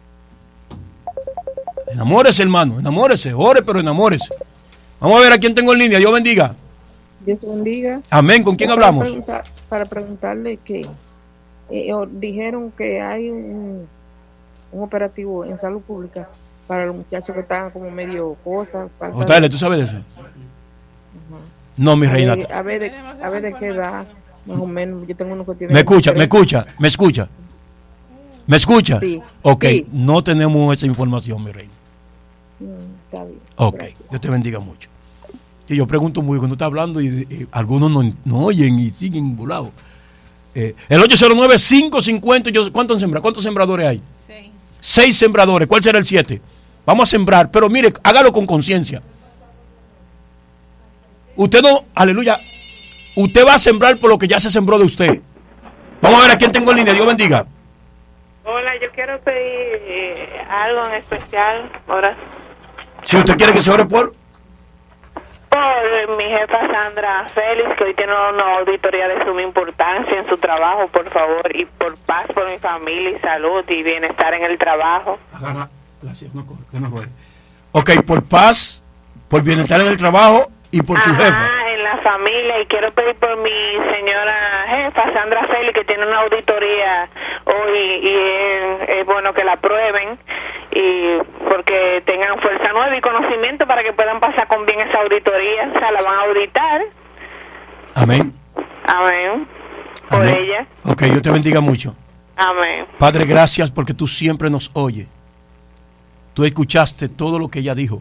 Enamórese, hermano, enamórese. Ore, pero enamórese. Vamos a ver a quién tengo en línea. Dios bendiga. Dios bendiga. Amén. ¿Con quién para hablamos? Preguntar, para preguntarle que eh, dijeron que hay un, un operativo en salud pública para los muchachos que están como medio cosas. Otale, ¿tú sabes de eso? Uh-huh. No, mi reina. A ver, de, a ver de qué edad, más o menos. Yo tengo uno que tiene. Me escucha, me escucha, me escucha. ¿Me escucha? Sí. Ok, sí. No tenemos esa información, mi reina. Mm, está bien. Ok, gracias. Dios te bendiga mucho. Y yo pregunto muy cuando está hablando y, y algunos no, no oyen y siguen volados. Eh, el ocho cero nueve, cinco cinco cero, ¿cuántos sembra? ¿Cuántos sembradores hay? Seis. Seis sembradores. ¿Cuál será el siete? Vamos a sembrar, pero mire, hágalo con conciencia. Usted no, aleluya, usted va a sembrar por lo que ya se sembró de usted. Vamos a ver a quién tengo en línea. Dios bendiga. Hola, yo quiero pedir eh, algo en especial. Ahora. Si usted quiere que se ore por... Por mi jefa Sandra Félix, que hoy tiene una auditoría de suma importancia en su trabajo, por favor, y por paz por mi familia y salud y bienestar en el trabajo. Agarra, gracias, no corre, que no ruede. Ok, por paz, por bienestar en el trabajo y por su jefa. Ah, en la familia, y quiero pedir por mi señora jefa Sandra Félix, que tiene una auditoría hoy y es, es bueno que la aprueben y porque tengan fuerza nueva y conocimiento para que puedan pasar con bien esa auditoría. O sea, la van a auditar. Amén. Amén. Por Amén. ella. Ok, Dios te bendiga mucho. Amén. Padre, gracias porque tú siempre nos oyes. Tú escuchaste todo lo que ella dijo.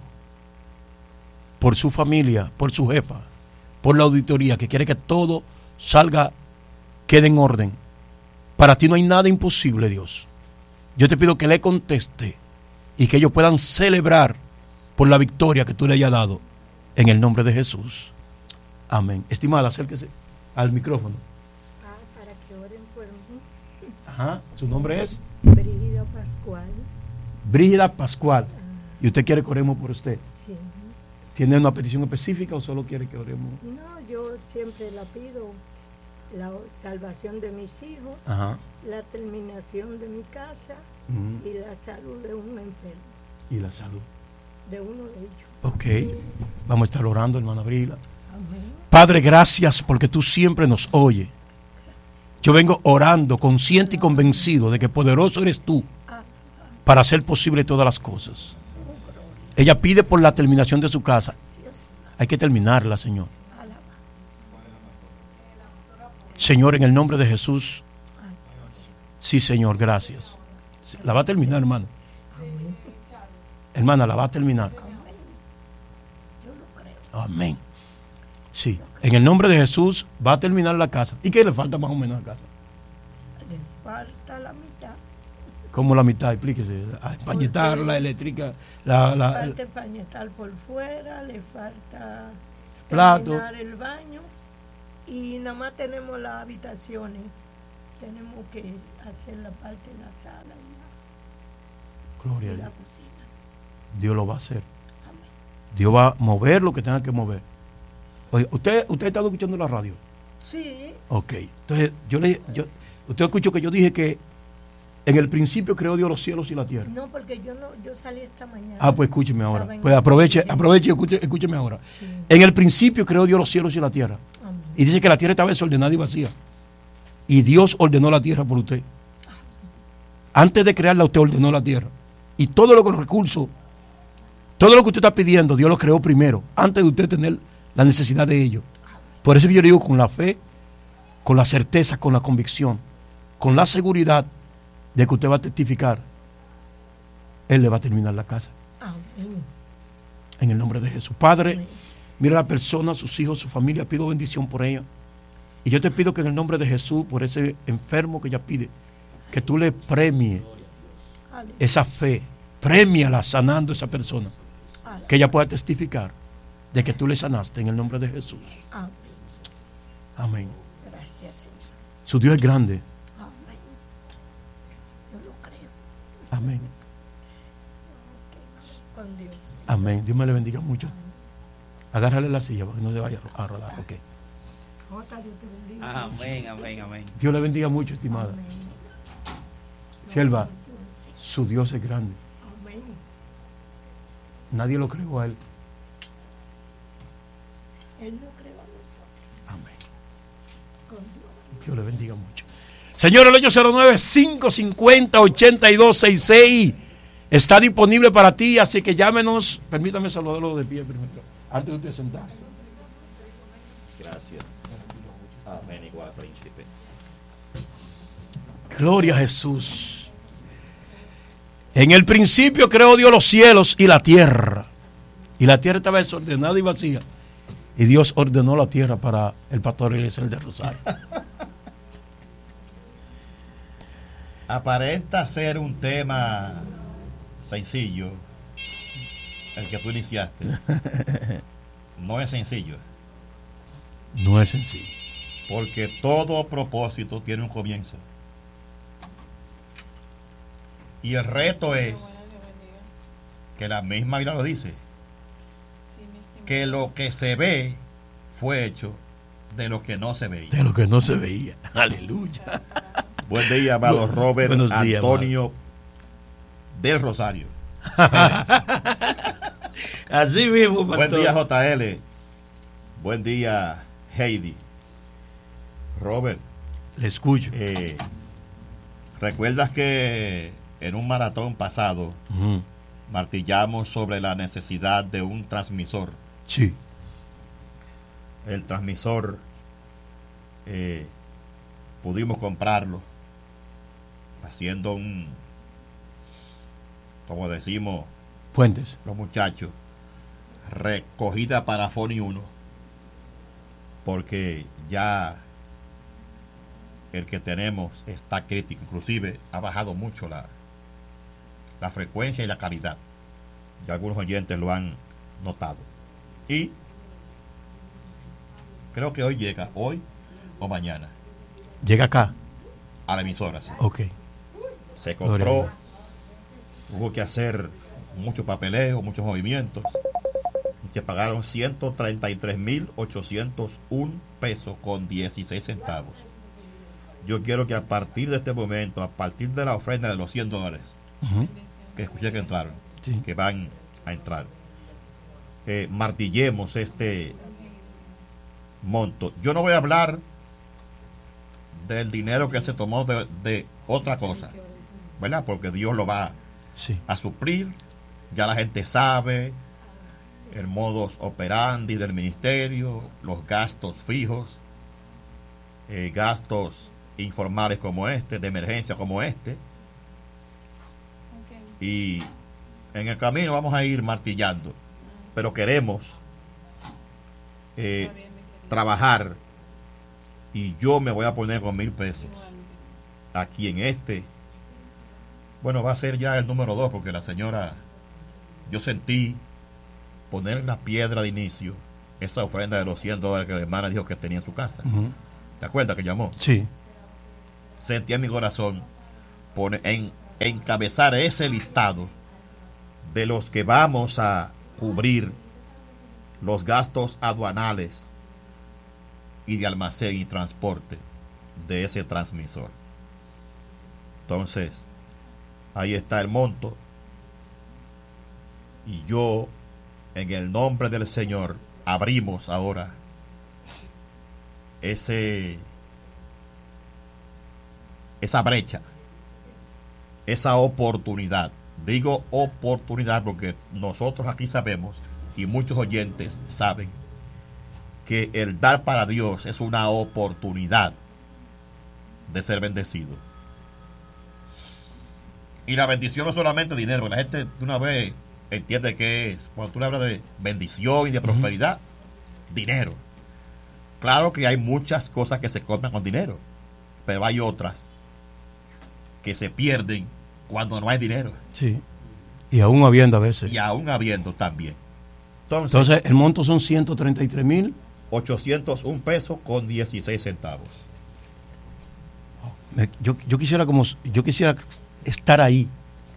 Por su familia, por su jefa, por la auditoría, que quiere que todo salga, quede en orden. Para ti no hay nada imposible, Dios. Yo te pido que le conteste y que ellos puedan celebrar por la victoria que tú le hayas dado en el nombre de Jesús. Amén. Estimada, acérquese al micrófono. Ah, para que oren por mí. Ajá. ¿Su nombre es? Brígida Pascual. Brígida Pascual. Ah. ¿Y usted quiere que oremos por usted? Sí. ¿Tiene una petición específica o solo quiere que oremos? No, yo siempre la pido. La salvación de mis hijos, Ajá. la terminación de mi casa uh-huh. y la salud de un enfermo. Y la salud. De uno de ellos. Ok. Vamos a estar orando, hermana Brila. Amén. Padre, gracias porque tú siempre nos oyes. Yo vengo orando, consciente y convencido de que poderoso eres tú para hacer posible todas las cosas. Ella pide por la terminación de su casa. Hay que terminarla, Señor. Señor, en el nombre de Jesús. Sí, Señor, gracias. La va a terminar, hermano. Hermana, la va a terminar. Amén. Sí, en el nombre de Jesús va a terminar la casa. ¿Y qué le falta más o menos a la casa? Le falta la mitad. ¿Cómo la mitad? Explíquese. A empañetar, la eléctrica, la... la falta empañetar por fuera, le falta plato. terminar el baño y nada más tenemos las habitaciones. Tenemos que hacer la parte de la sala y la, Gloria y a la Dios. cocina. Dios lo va a hacer. Dios va a mover lo que tenga que mover. Oye, ¿usted, usted ha estado escuchando la radio? Sí. Ok. Entonces, yo le, yo, usted escuchó que yo dije que en el principio creó Dios los cielos y la tierra. No, porque yo no, yo salí esta mañana. Ah, pues escúcheme ahora. Estaba en Pues el- aproveche, aproveche y escuche- escúcheme ahora. Sí. En el principio creó Dios los cielos y la tierra. Amén. Y dice que la tierra estaba desordenada y vacía. Y Dios ordenó la tierra por usted. Antes de crearla, usted ordenó la tierra. Y todo lo que los recursos, todo lo que usted está pidiendo, Dios lo creó primero, antes de usted tener la necesidad de ello. Por eso que yo digo con la fe, con la certeza, con la convicción, con la seguridad de que usted va a testificar, Él le va a terminar la casa. Amén. En el nombre de Jesús. Padre, mira a la persona, sus hijos, su familia, pido bendición por ella. Y yo te pido que en el nombre de Jesús, por ese enfermo que ella pide, que tú le premies esa fe, premiala sanando a esa persona, que ella pueda testificar de que tú le sanaste en el nombre de Jesús. Amén. Amén. Gracias, Señor. Su Dios es grande. Amén. Yo lo creo. Amén. Con Dios. Amén. Dios me le bendiga mucho. Agárrale la silla para que no se vaya a rodar. Ok. Jota, Dios te bendiga. Amén, amén, amén. Dios le bendiga mucho, estimada. Sierva, su Dios es grande. Amén. Nadie lo creó a Él. Él no creó a nosotros. Amén. Con Dios. Dios le bendiga mucho. Señor, el ocho cero nueve, cinco cinco cero, ocho dos seis seis está disponible para ti, así que llámenos. Permítame saludarlo de pie primero, antes de usted sentarse. Gracias. Amén, igual, príncipe. Gloria a Jesús. En el principio creó Dios los cielos y la tierra. Y la tierra estaba desordenada y vacía. Y Dios ordenó la tierra para el pastor Eliezer de Rosario. Aparenta ser un tema sencillo, el que tú iniciaste. No es sencillo. No es sencillo. Porque todo propósito tiene un comienzo. Y el reto es que la misma Biblia lo dice, que lo que se ve fue hecho de lo que no se veía. De lo que no se veía. Aleluya. Buen día, amado Robert Buenos días, Antonio del Rosario. Así mismo, Buen pastor. día, J L. Buen día, Heidi. Robert. Le escucho. Eh, ¿Recuerdas que en un maratón pasado Ujú. martillamos sobre la necesidad de un transmisor? Sí. El transmisor eh, pudimos comprarlo haciendo un, como decimos Puentes. los muchachos, recogida para Foni uno, porque ya el que tenemos está crítico, inclusive ha bajado mucho la, la frecuencia y la calidad. Ya algunos oyentes lo han notado. Y creo que hoy llega, hoy o mañana, Llega acá. a la emisora. Sí. Ok. Se Gloria a compró, Dios. hubo que hacer mucho papeleo, muchos movimientos. Y se pagaron ciento treinta y tres mil ochocientos uno pesos con dieciséis centavos. Yo quiero que a partir de este momento, a partir de la ofrenda de los cien dólares, Ujú. que escuché que entraron, Sí. que van a entrar, eh, martillemos este monto. Yo no voy a hablar del dinero que se tomó de, de otra cosa, ¿verdad? Porque Dios lo va Sí. a suplir. Ya la gente sabe el modus operandi del ministerio, los gastos fijos, eh, gastos informales como este, de emergencia como este. Y en el camino vamos a ir martillando, pero queremos eh, trabajar, y yo me voy a poner con mil pesos aquí en este Bueno, va a ser ya el número dos, porque la señora, yo sentí poner la piedra de inicio, esa ofrenda de los cien dólares que la hermana dijo que tenía en su casa. Ujú. ¿Te acuerdas que llamó? Sí. Sentí en mi corazón poner, en, encabezar ese listado de los que vamos a cubrir los gastos aduanales y de almacén y transporte de ese transmisor. Entonces, ahí está el monto. Y yo, en el nombre del Señor, abrimos ahora ese esa brecha, esa oportunidad. Digo oportunidad porque nosotros aquí sabemos, y muchos oyentes saben, que el dar para Dios es una oportunidad de ser bendecido. Y la bendición no es solamente dinero. La gente de una vez entiende que es, cuando tú le hablas de bendición y de prosperidad, uh-huh. dinero. Claro que hay muchas cosas que se compran con dinero, pero hay otras que se pierden cuando no hay dinero. Sí. Y aún habiendo a veces. Y aún habiendo también. Entonces, Entonces el monto son ciento treinta y tres mil ochocientos un pesos con dieciséis centavos. Me- Yo, yo quisiera como yo quisiera estar ahí.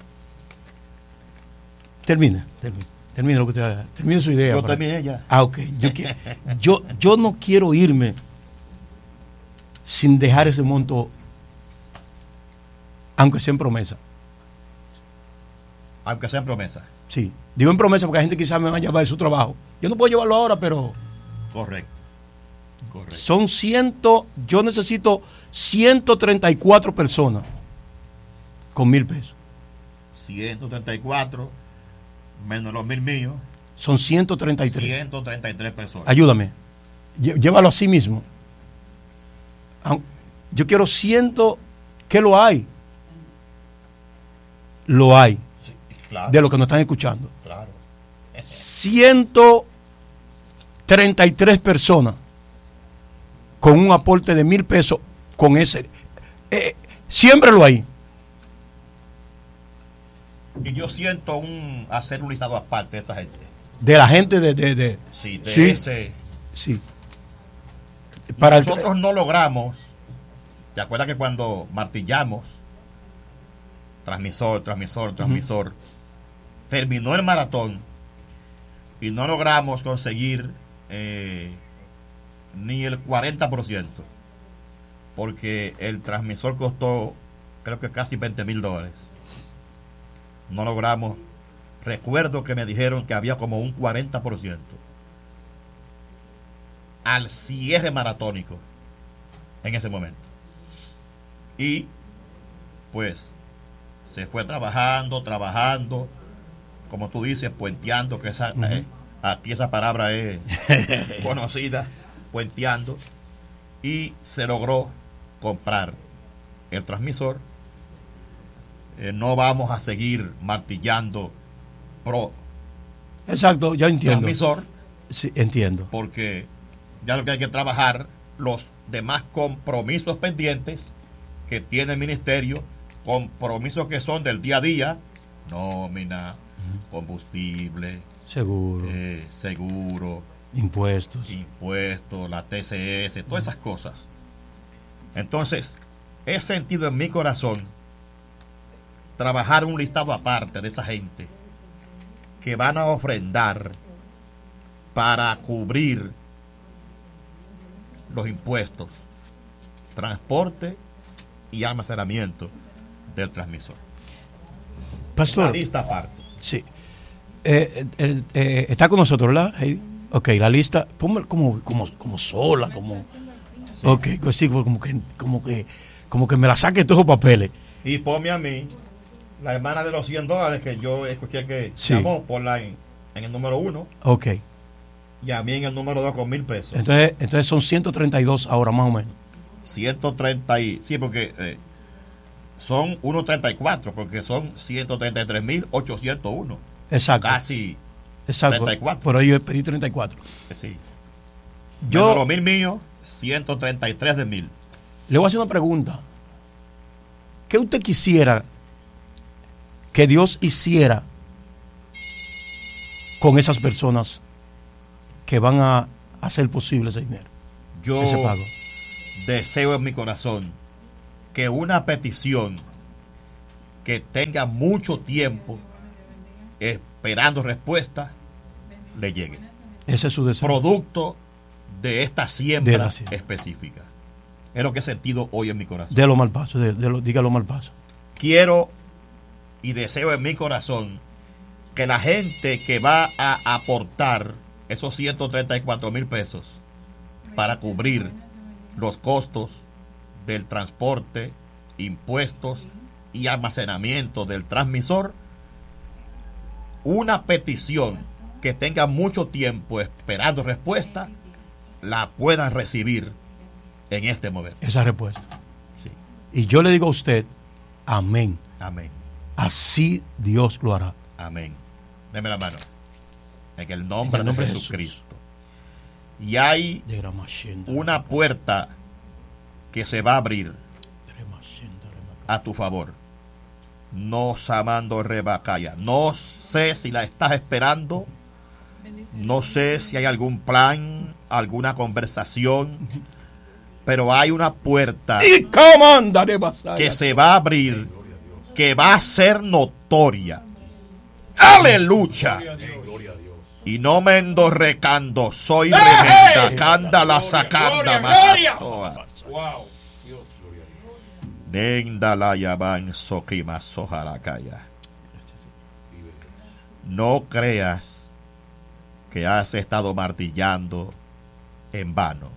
Termina, termina, termina lo que usted termine su idea. Yo para- terminé ya. Ah, ok. Yo, qui- yo, yo no quiero irme sin dejar ese monto, aunque sea en promesa. Aunque sea en promesa. Sí. Digo en promesa porque la gente quizás me va a llevar de su trabajo. Yo no puedo llevarlo ahora, pero Correcto. Correcto. son ciento, yo necesito ciento treinta y cuatro personas con mil pesos. ciento treinta y cuatro menos los mil míos. Son ciento treinta y tres. ciento treinta y tres personas. Ayúdame. Lle- Llévalo así mismo. Aun- Yo quiero ciento. ¿Qué lo hay? Lo hay. Sí, claro. De los que nos están escuchando. Claro. ciento treinta y tres personas con un aporte de mil pesos con ese. Eh, siémbrelo ahí. Y yo siento un hacer un listado aparte de esa gente. De la gente de. de, de- Sí, de sí, ese. sí. Para el- Nosotros no logramos. ¿Te acuerdas que cuando martillamos transmisor, transmisor, transmisor, terminó el maratón y no logramos conseguir eh, ni el cuarenta por ciento? Porque el transmisor costó, creo que casi veinte mil dólares. No logramos. Recuerdo que me dijeron que había como un cuarenta por ciento al cierre maratónico en ese momento. Y pues se fue trabajando, trabajando, como tú dices, puenteando, que esa, Ujú. eh, aquí esa palabra es conocida, puenteando, y se logró comprar el transmisor. Eh, no vamos a seguir martillando pro Exacto, ya entiendo. transmisor, Sí, entiendo. porque ya lo que hay que trabajar los demás compromisos pendientes que tiene el ministerio, compromisos que son del día a día, nómina, combustible, Seguro. eh, seguro, Impuestos. impuestos, la T C S, todas esas cosas. Entonces, he sentido en mi corazón trabajar un listado aparte de esa gente que van a ofrendar para cubrir los impuestos, transporte y almacenamiento del transmisor. Pastor. Una lista aparte. Sí. Eh, eh, eh, está con nosotros, ¿verdad, Heidi? Ok, la lista, ponme como, como, como sola, como. Sí. Ok, pues sí, como que, como que, como que me la saque todos los papeles. Y ponme a mí, la hermana de los cien dólares que yo escuché que Sí. llamó, ponla en, en el número uno, Ok. y a mí en el número dos con mil pesos. Entonces, entonces son ciento treinta y dos ahora, más o menos. ciento treinta y, sí, porque eh, son ciento treinta y cuatro, porque son ciento treinta y tres mil ochocientos uno. Exacto. Casi Exacto. treinta y cuatro. Por ahí yo pedí treinta y cuatro. eh, sí. Yo- Menos los mil míos, ciento treinta y tres de mil. Le voy a hacer una pregunta. ¿Qué usted quisiera que Dios hiciera con esas personas que van a hacer posible ese dinero, Yo ese pago. deseo en mi corazón que una petición que tenga mucho tiempo esperando respuesta le llegue. Ese es su deseo. Producto de esta siembra De la siembra. específica. Es lo que he sentido hoy en mi corazón. De lo mal paso, de, de lo, diga lo mal paso. Quiero y deseo en mi corazón que la gente que va a aportar esos ciento treinta y cuatro mil pesos para cubrir los costos del transporte, impuestos y almacenamiento del transmisor, una petición que tenga mucho tiempo esperando respuesta, la puedan recibir en este momento. Esa respuesta. Sí. Y yo le digo a usted, amén. Amén. Así Dios lo hará. Amén. Deme la mano. En el nombre, En el nombre de de Jesucristo. Y hay una puerta que se va a abrir a tu favor. No samando rebacaya. No sé si la estás esperando. No sé si hay algún plan, alguna conversación. Pero hay una puerta Y comanda de Basaya. que se va a abrir, que va a ser notoria. Aleluya. Y no me endorrecando, soy remenda, canda la sacanda, majatoa. Nenda la yaban sokima sojarakaya. No creas que has estado martillando en vano.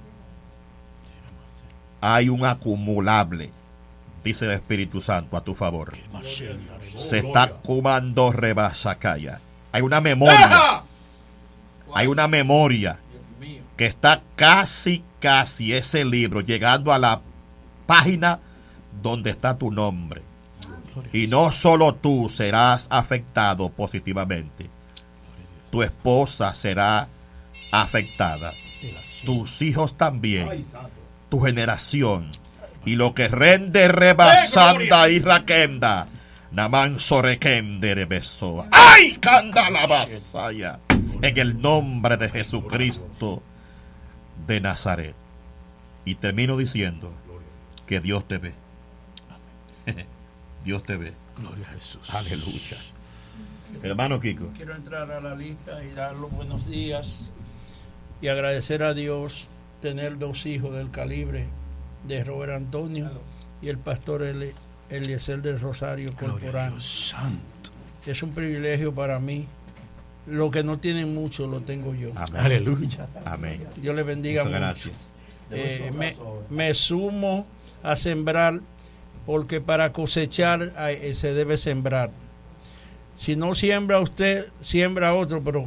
Hay un acumulable, dice el Espíritu Santo, a tu favor. Se está acumulando rebasacaya. Hay una memoria. Hay una memoria que está casi, casi ese libro, llegando a la página donde está tu nombre. Y no solo tú serás afectado positivamente, tu esposa será afectada, tus hijos también, tu generación, y lo que rende rebasanda y raquenda, naman sorequende rebesoa. ¡Ay, canda la basaya! En el nombre de Jesucristo de Nazaret. Y termino diciendo que Dios te ve. Dios te ve. Gloria a Jesús. Aleluya. Hermano Kiko. Quiero entrar a la lista y dar los buenos días y agradecer a Dios tener dos hijos del calibre de Robert Antonio y el pastor Eli- Eliezer del Rosario Corporán. Santo. Es un privilegio para mí. Lo que no tienen mucho lo tengo yo. Amén. Aleluya. Amén. Dios les bendiga Muchas mucho. gracias. Eh, me, me sumo a sembrar, porque para cosechar eh, se debe sembrar. Si no siembra usted, siembra otro, pero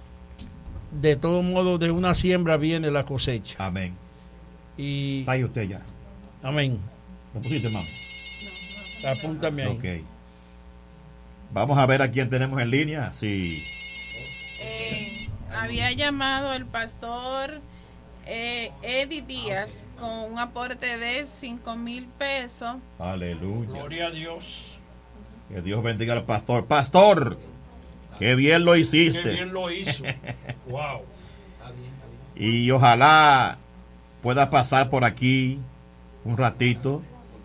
de todo modo de una siembra viene la cosecha. Amén. Y Está ahí usted ya. amén. ¿Lo pusiste, mamá? Apúntame ahí. Ok. Vamos a ver a quién tenemos en línea. Sí. Eh, había llamado el pastor eh, Eddie Díaz con un aporte de cinco mil pesos. Aleluya. Gloria a Dios. Que Dios bendiga al pastor. Pastor, qué bien lo hiciste. Qué bien lo hizo. Wow. Y ojalá pueda pasar por aquí un ratito,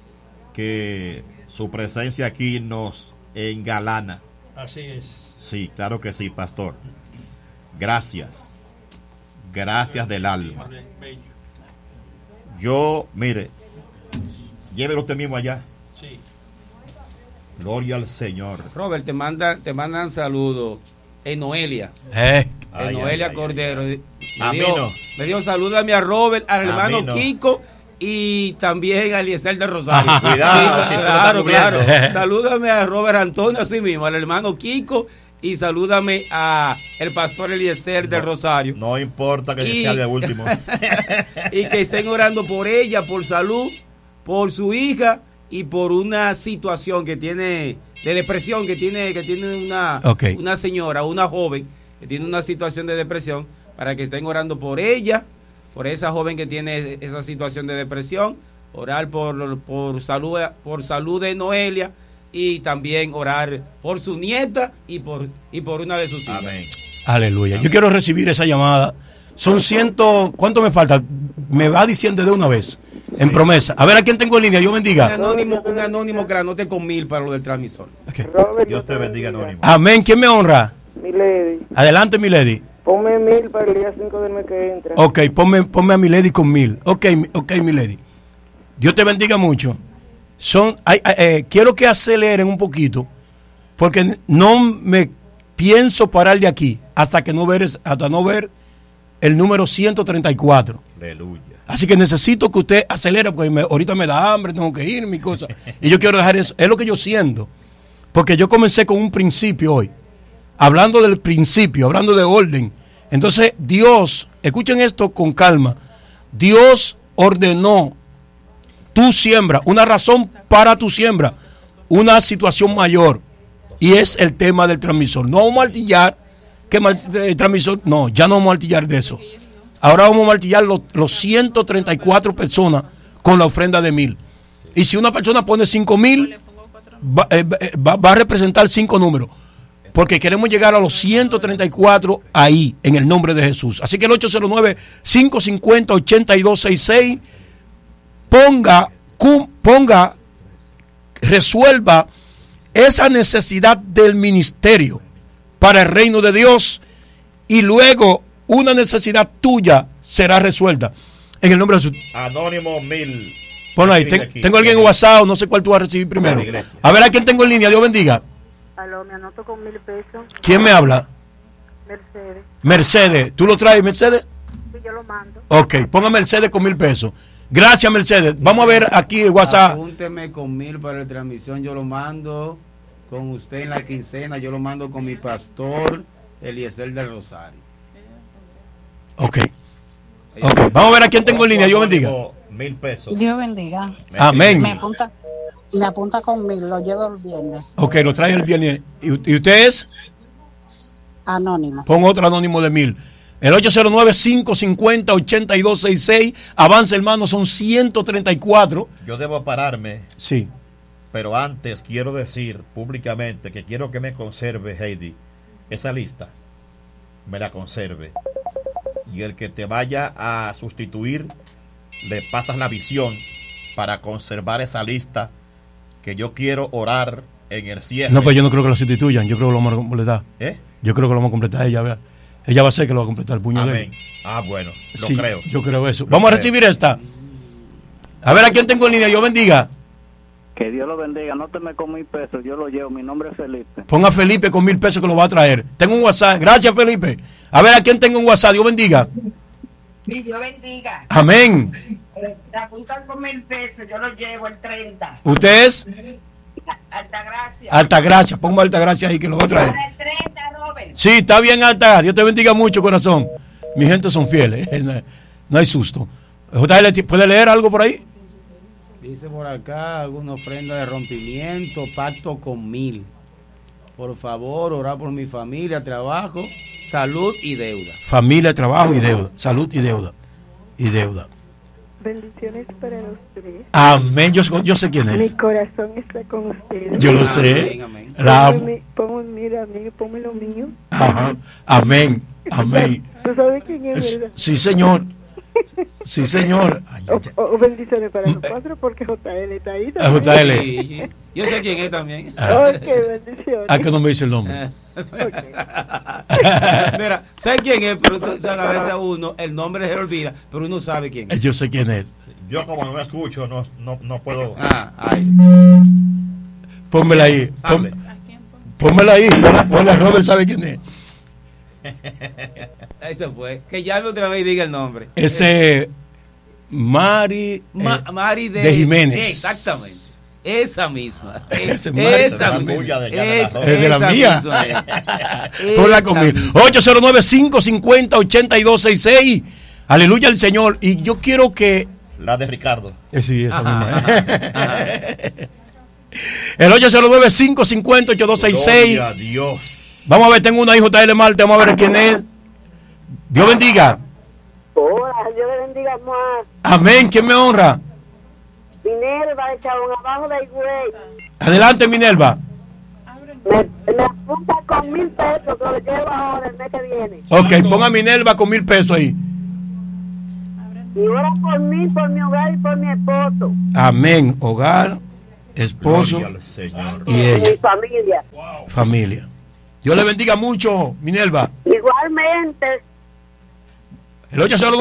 que su presencia aquí nos engalana. Así es. Sí, claro que sí, pastor. Gracias. Gracias del alma. Bello. Yo, mire, llévelo usted mismo allá. Sí. Gloria al Señor. Robert, te manda, te mandan saludos. En Noelia. Eh. En Ay, Noelia ay, ay, Cordero. ay. Me A mí dio, no. me dio salúdame a Robert, al A hermano mí no. Kiko y también a Eliezer de Rosario. Ajá, cuidado, Sí, si te lo claro, está claro. cubriendo. Salúdame a Robert Antonio, así mismo, al hermano Kiko y salúdame a el pastor Eliezer del No, Rosario. No importa que Y- sea de último. Y que estén orando por ella, por salud, por su hija y por una situación que tiene de depresión que tiene que tiene una Ok. una señora, una joven que tiene una situación de depresión, para que estén orando por ella, por esa joven que tiene esa situación de depresión, orar por por salud por salud de Noelia y también orar por su nieta y por, y por una de sus hijas. Amén. Aleluya. Yo quiero recibir esa llamada. Son ciento... ¿Cuánto me falta? Me va diciendo de una vez. En promesa. A ver, ¿a quién tengo en línea? Yo Un bendiga. anónimo, un anónimo que la anote con mil para lo del transmisor. Dios te bendiga, anónimo. Amén. ¿Quién me honra? Mi lady, Adelante, mi lady. ponme mil para el día cinco del mes que entra. Ok, ponme, ponme a mi lady con mil. Ok, mi- ok, mi lady. Dios te bendiga mucho. Son, ay, ay, eh, quiero que aceleren un poquito, porque no me pienso parar de aquí hasta que no ver, es- hasta no ver el número ciento treinta y cuatro. Aleluya. Así que necesito que usted acelere, porque me- ahorita me da hambre, tengo que ir, mi cosa. Y yo quiero dejar eso. Es lo que yo siento. Porque yo comencé con un principio hoy. Hablando del principio, hablando de orden. Entonces, Dios, escuchen esto con calma. Dios ordenó tu siembra, una razón para tu siembra, una situación mayor. Y es el tema del transmisor. No vamos a martillar, que mal- el transmisor, no, ya no vamos a martillar de eso. Ahora vamos a martillar los, los ciento treinta y cuatro personas con la ofrenda de mil. Y si una persona pone cinco mil, va, eh, va- va a representar cinco números. Porque queremos llegar a los ciento treinta y cuatro ahí, en el nombre de Jesús. Así que el ocho cero nueve, cinco cinco cero, ocho dos seis seis, ponga, cum- ponga, resuelva esa necesidad del ministerio para el reino de Dios, y luego una necesidad tuya será resuelta. En el nombre de Jesús. Anónimo mil. Ponlo ahí. Escribe Ten- aquí. tengo alguien en WhatsApp, no sé cuál tú vas a recibir primero. La iglesia. A ver a quién tengo en línea, Dios bendiga. Aló, me anoto con mil pesos. ¿Quién me habla? Mercedes. Mercedes. ¿Tú lo traes, Mercedes? Sí, yo lo mando. Ok, ponga Mercedes con mil pesos. Gracias, Mercedes. Vamos a ver aquí el WhatsApp. Apúnteme con mil para la transmisión, yo lo mando con usted en la quincena, yo lo mando con mi pastor Eliezer del Rosario. Ok. Ok, vamos a ver a quién tengo en línea, Dios bendiga. Mil pesos. Dios bendiga. Amén. Me apunta, me apunta con mil, lo llevo el viernes. Ok, lo trae el viernes. ¿Y, y usted es? Anónimo. Pon otro anónimo de mil. El ocho cero nueve, cinco cinco cero, ocho dos seis seis. Avanza, hermano, son ciento treinta y cuatro. Yo debo pararme. Sí. Pero antes quiero decir públicamente que quiero que me conserve, Heidi, esa lista. Me la conserve. Y el que te vaya a sustituir, le pasas la visión para conservar esa lista, que yo quiero orar en el cierre. No, pues yo no creo que lo sustituyan. Yo creo que lo vamos a completar. ¿Eh? Yo creo que lo vamos a completar. Ella, vea. Ella va a ser que lo va a completar el puño de Amén. él. Ah, bueno, lo Sí, creo. yo creo eso. Lo Vamos a creo. recibir esta. A ver a quién tengo en línea. Dios bendiga. Que Dios lo bendiga, anóteme con mil pesos, yo lo llevo, mi nombre es Felipe. Ponga a Felipe con mil pesos que lo va a traer. Tengo un WhatsApp. Gracias, Felipe. A ver a quién tengo un WhatsApp. Dios bendiga. Y Dios bendiga. Amén. Te apuntan con mil pesos, yo lo llevo el treinta. Usted es Altagracia. Altagracia. Ponga Altagracia ahí que lo va a traer. Para el treinta, Robert. Sí, está bien, Alta. Dios te bendiga mucho, corazón. Mi gente son fieles. No, no hay susto. J L, ¿puede leer algo por ahí? Dice por acá alguna ofrenda de rompimiento, pacto con mil. Por favor, orar por mi familia, trabajo, salud y deuda. Familia, trabajo y deuda. Salud y deuda. Y deuda. Bendiciones para los tres. Amén. Yo, yo sé quién Mi es. corazón está con ustedes. Yo lo sé. La amo. Ponme, ponme, mira, a mí, ponme lo mío. Ajá. Amén. Amén. ¿Tú sabes quién es, Es- verdad? Sí, señor. Sí, señor. Ay, ay, ay. O, o bendiciones para los cuatro porque J L está ahí. Ah, J L. Sí, yo sé quién es también. Ah. Ok, bendiciones. ¿A qué no me dice el nombre? Mira, sé quién es, pero tú sabes, a veces a uno el nombre se le olvida, pero uno sabe quién es. Yo sé quién es. Yo como no me escucho, no, no, no puedo. Ah, ay. Pónmela ahí. Pon- pónmela ahí. Ponla, ponla, Robert sabe quién es. Eso fue. Que llame otra vez y diga el nombre. Ese Mari, Ma- eh, Mari de, de Jiménez. Exactamente. Esa misma. Ese Mari. Esa La misma. tuya de allá de la Es- Rosa. Es de la esa mía. misma. Ponla Esa conmigo. misma. ocho cero nueve, cinco cinco cero, ocho dos seis seis. Aleluya al Señor. Y yo quiero que. La de Ricardo. Eh, sí, esa Ajá, misma. ajá. El ocho cero nueve, cinco cinco cero, ocho dos seis seis. Gloria a Dios. Vamos a ver, tengo una hija J L Marte. Vamos a ver quién es. Dios bendiga. Hola, Dios le bendiga más. Amén. ¿Quién me honra? Minerva de Chabón Abajo de Higüey. Adelante, Minerva. Me, me apunta con mil pesos que lo llevo ahora el mes que viene. Ok, ponga a Minerva con mil pesos ahí. Y ora por mí, por mi hogar y por mi esposo. Amén. Hogar, esposo Gloria al Señor. y ella. Mi familia. Familia. Dios le bendiga mucho, Minerva. Igualmente. El ocho cero